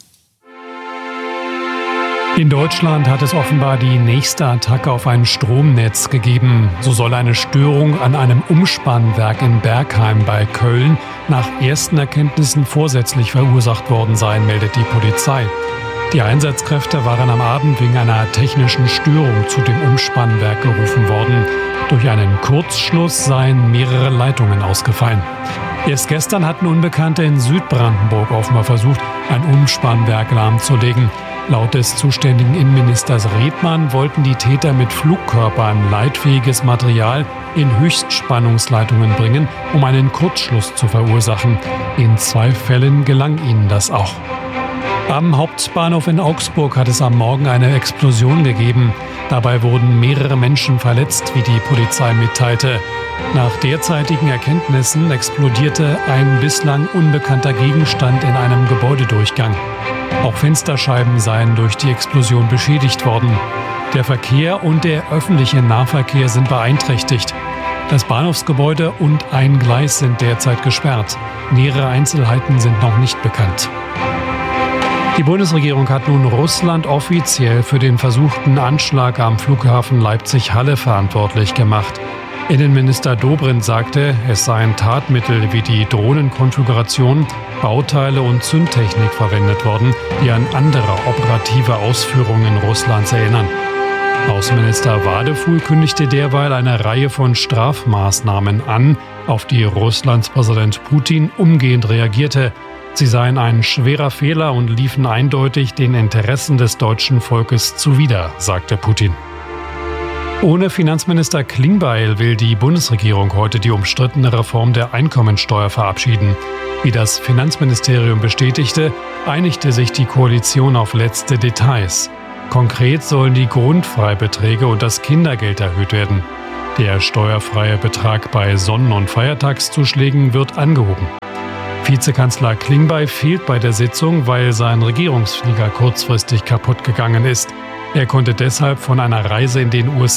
J: In Deutschland hat es offenbar die nächste Attacke auf ein Stromnetz gegeben. So soll eine Störung an einem Umspannwerk in Bergheim bei Köln nach ersten Erkenntnissen vorsätzlich verursacht worden sein, meldet die Polizei. Die Einsatzkräfte waren am Abend wegen einer technischen Störung zu dem Umspannwerk gerufen worden. Durch einen Kurzschluss seien mehrere Leitungen ausgefallen. Erst gestern hatten Unbekannte in Südbrandenburg offenbar versucht, ein Umspannwerk lahmzulegen. Laut des zuständigen Innenministers Redmann wollten die Täter mit Flugkörpern leitfähiges Material in Höchstspannungsleitungen bringen, um einen Kurzschluss zu verursachen. In zwei Fällen gelang ihnen das auch. Am Hauptbahnhof in Augsburg hat es am Morgen eine Explosion gegeben. Dabei wurden mehrere Menschen verletzt, wie die Polizei mitteilte. Nach derzeitigen Erkenntnissen explodierte ein bislang unbekannter Gegenstand in einem Gebäudedurchgang. Auch Fensterscheiben seien durch die Explosion beschädigt worden. Der Verkehr und der öffentliche Nahverkehr sind beeinträchtigt. Das Bahnhofsgebäude und ein Gleis sind derzeit gesperrt. Nähere Einzelheiten sind noch nicht bekannt. Die Bundesregierung hat nun Russland offiziell für den versuchten Anschlag am Flughafen Leipzig-Halle verantwortlich gemacht. Innenminister Dobrindt sagte, es seien Tatmittel wie die Drohnenkonfiguration, Bauteile und Zündtechnik verwendet worden, die an andere operative Ausführungen Russlands erinnern. Außenminister Wadefuhl kündigte derweil eine Reihe von Strafmaßnahmen an, auf die Russlands Präsident Putin umgehend reagierte. Sie seien ein schwerer Fehler und liefen eindeutig den Interessen des deutschen Volkes zuwider, sagte Putin. Ohne Finanzminister Klingbeil will die Bundesregierung heute die umstrittene Reform der Einkommensteuer verabschieden. Wie das Finanzministerium bestätigte, einigte sich die Koalition auf letzte Details. Konkret sollen die Grundfreibeträge und das Kindergeld erhöht werden. Der steuerfreie Betrag bei Sonnen- und Feiertagszuschlägen wird angehoben. Vizekanzler Klingbeil fehlt bei der Sitzung, weil sein Regierungsflieger kurzfristig kaputt gegangen ist. Er konnte deshalb von einer Reise in den U S A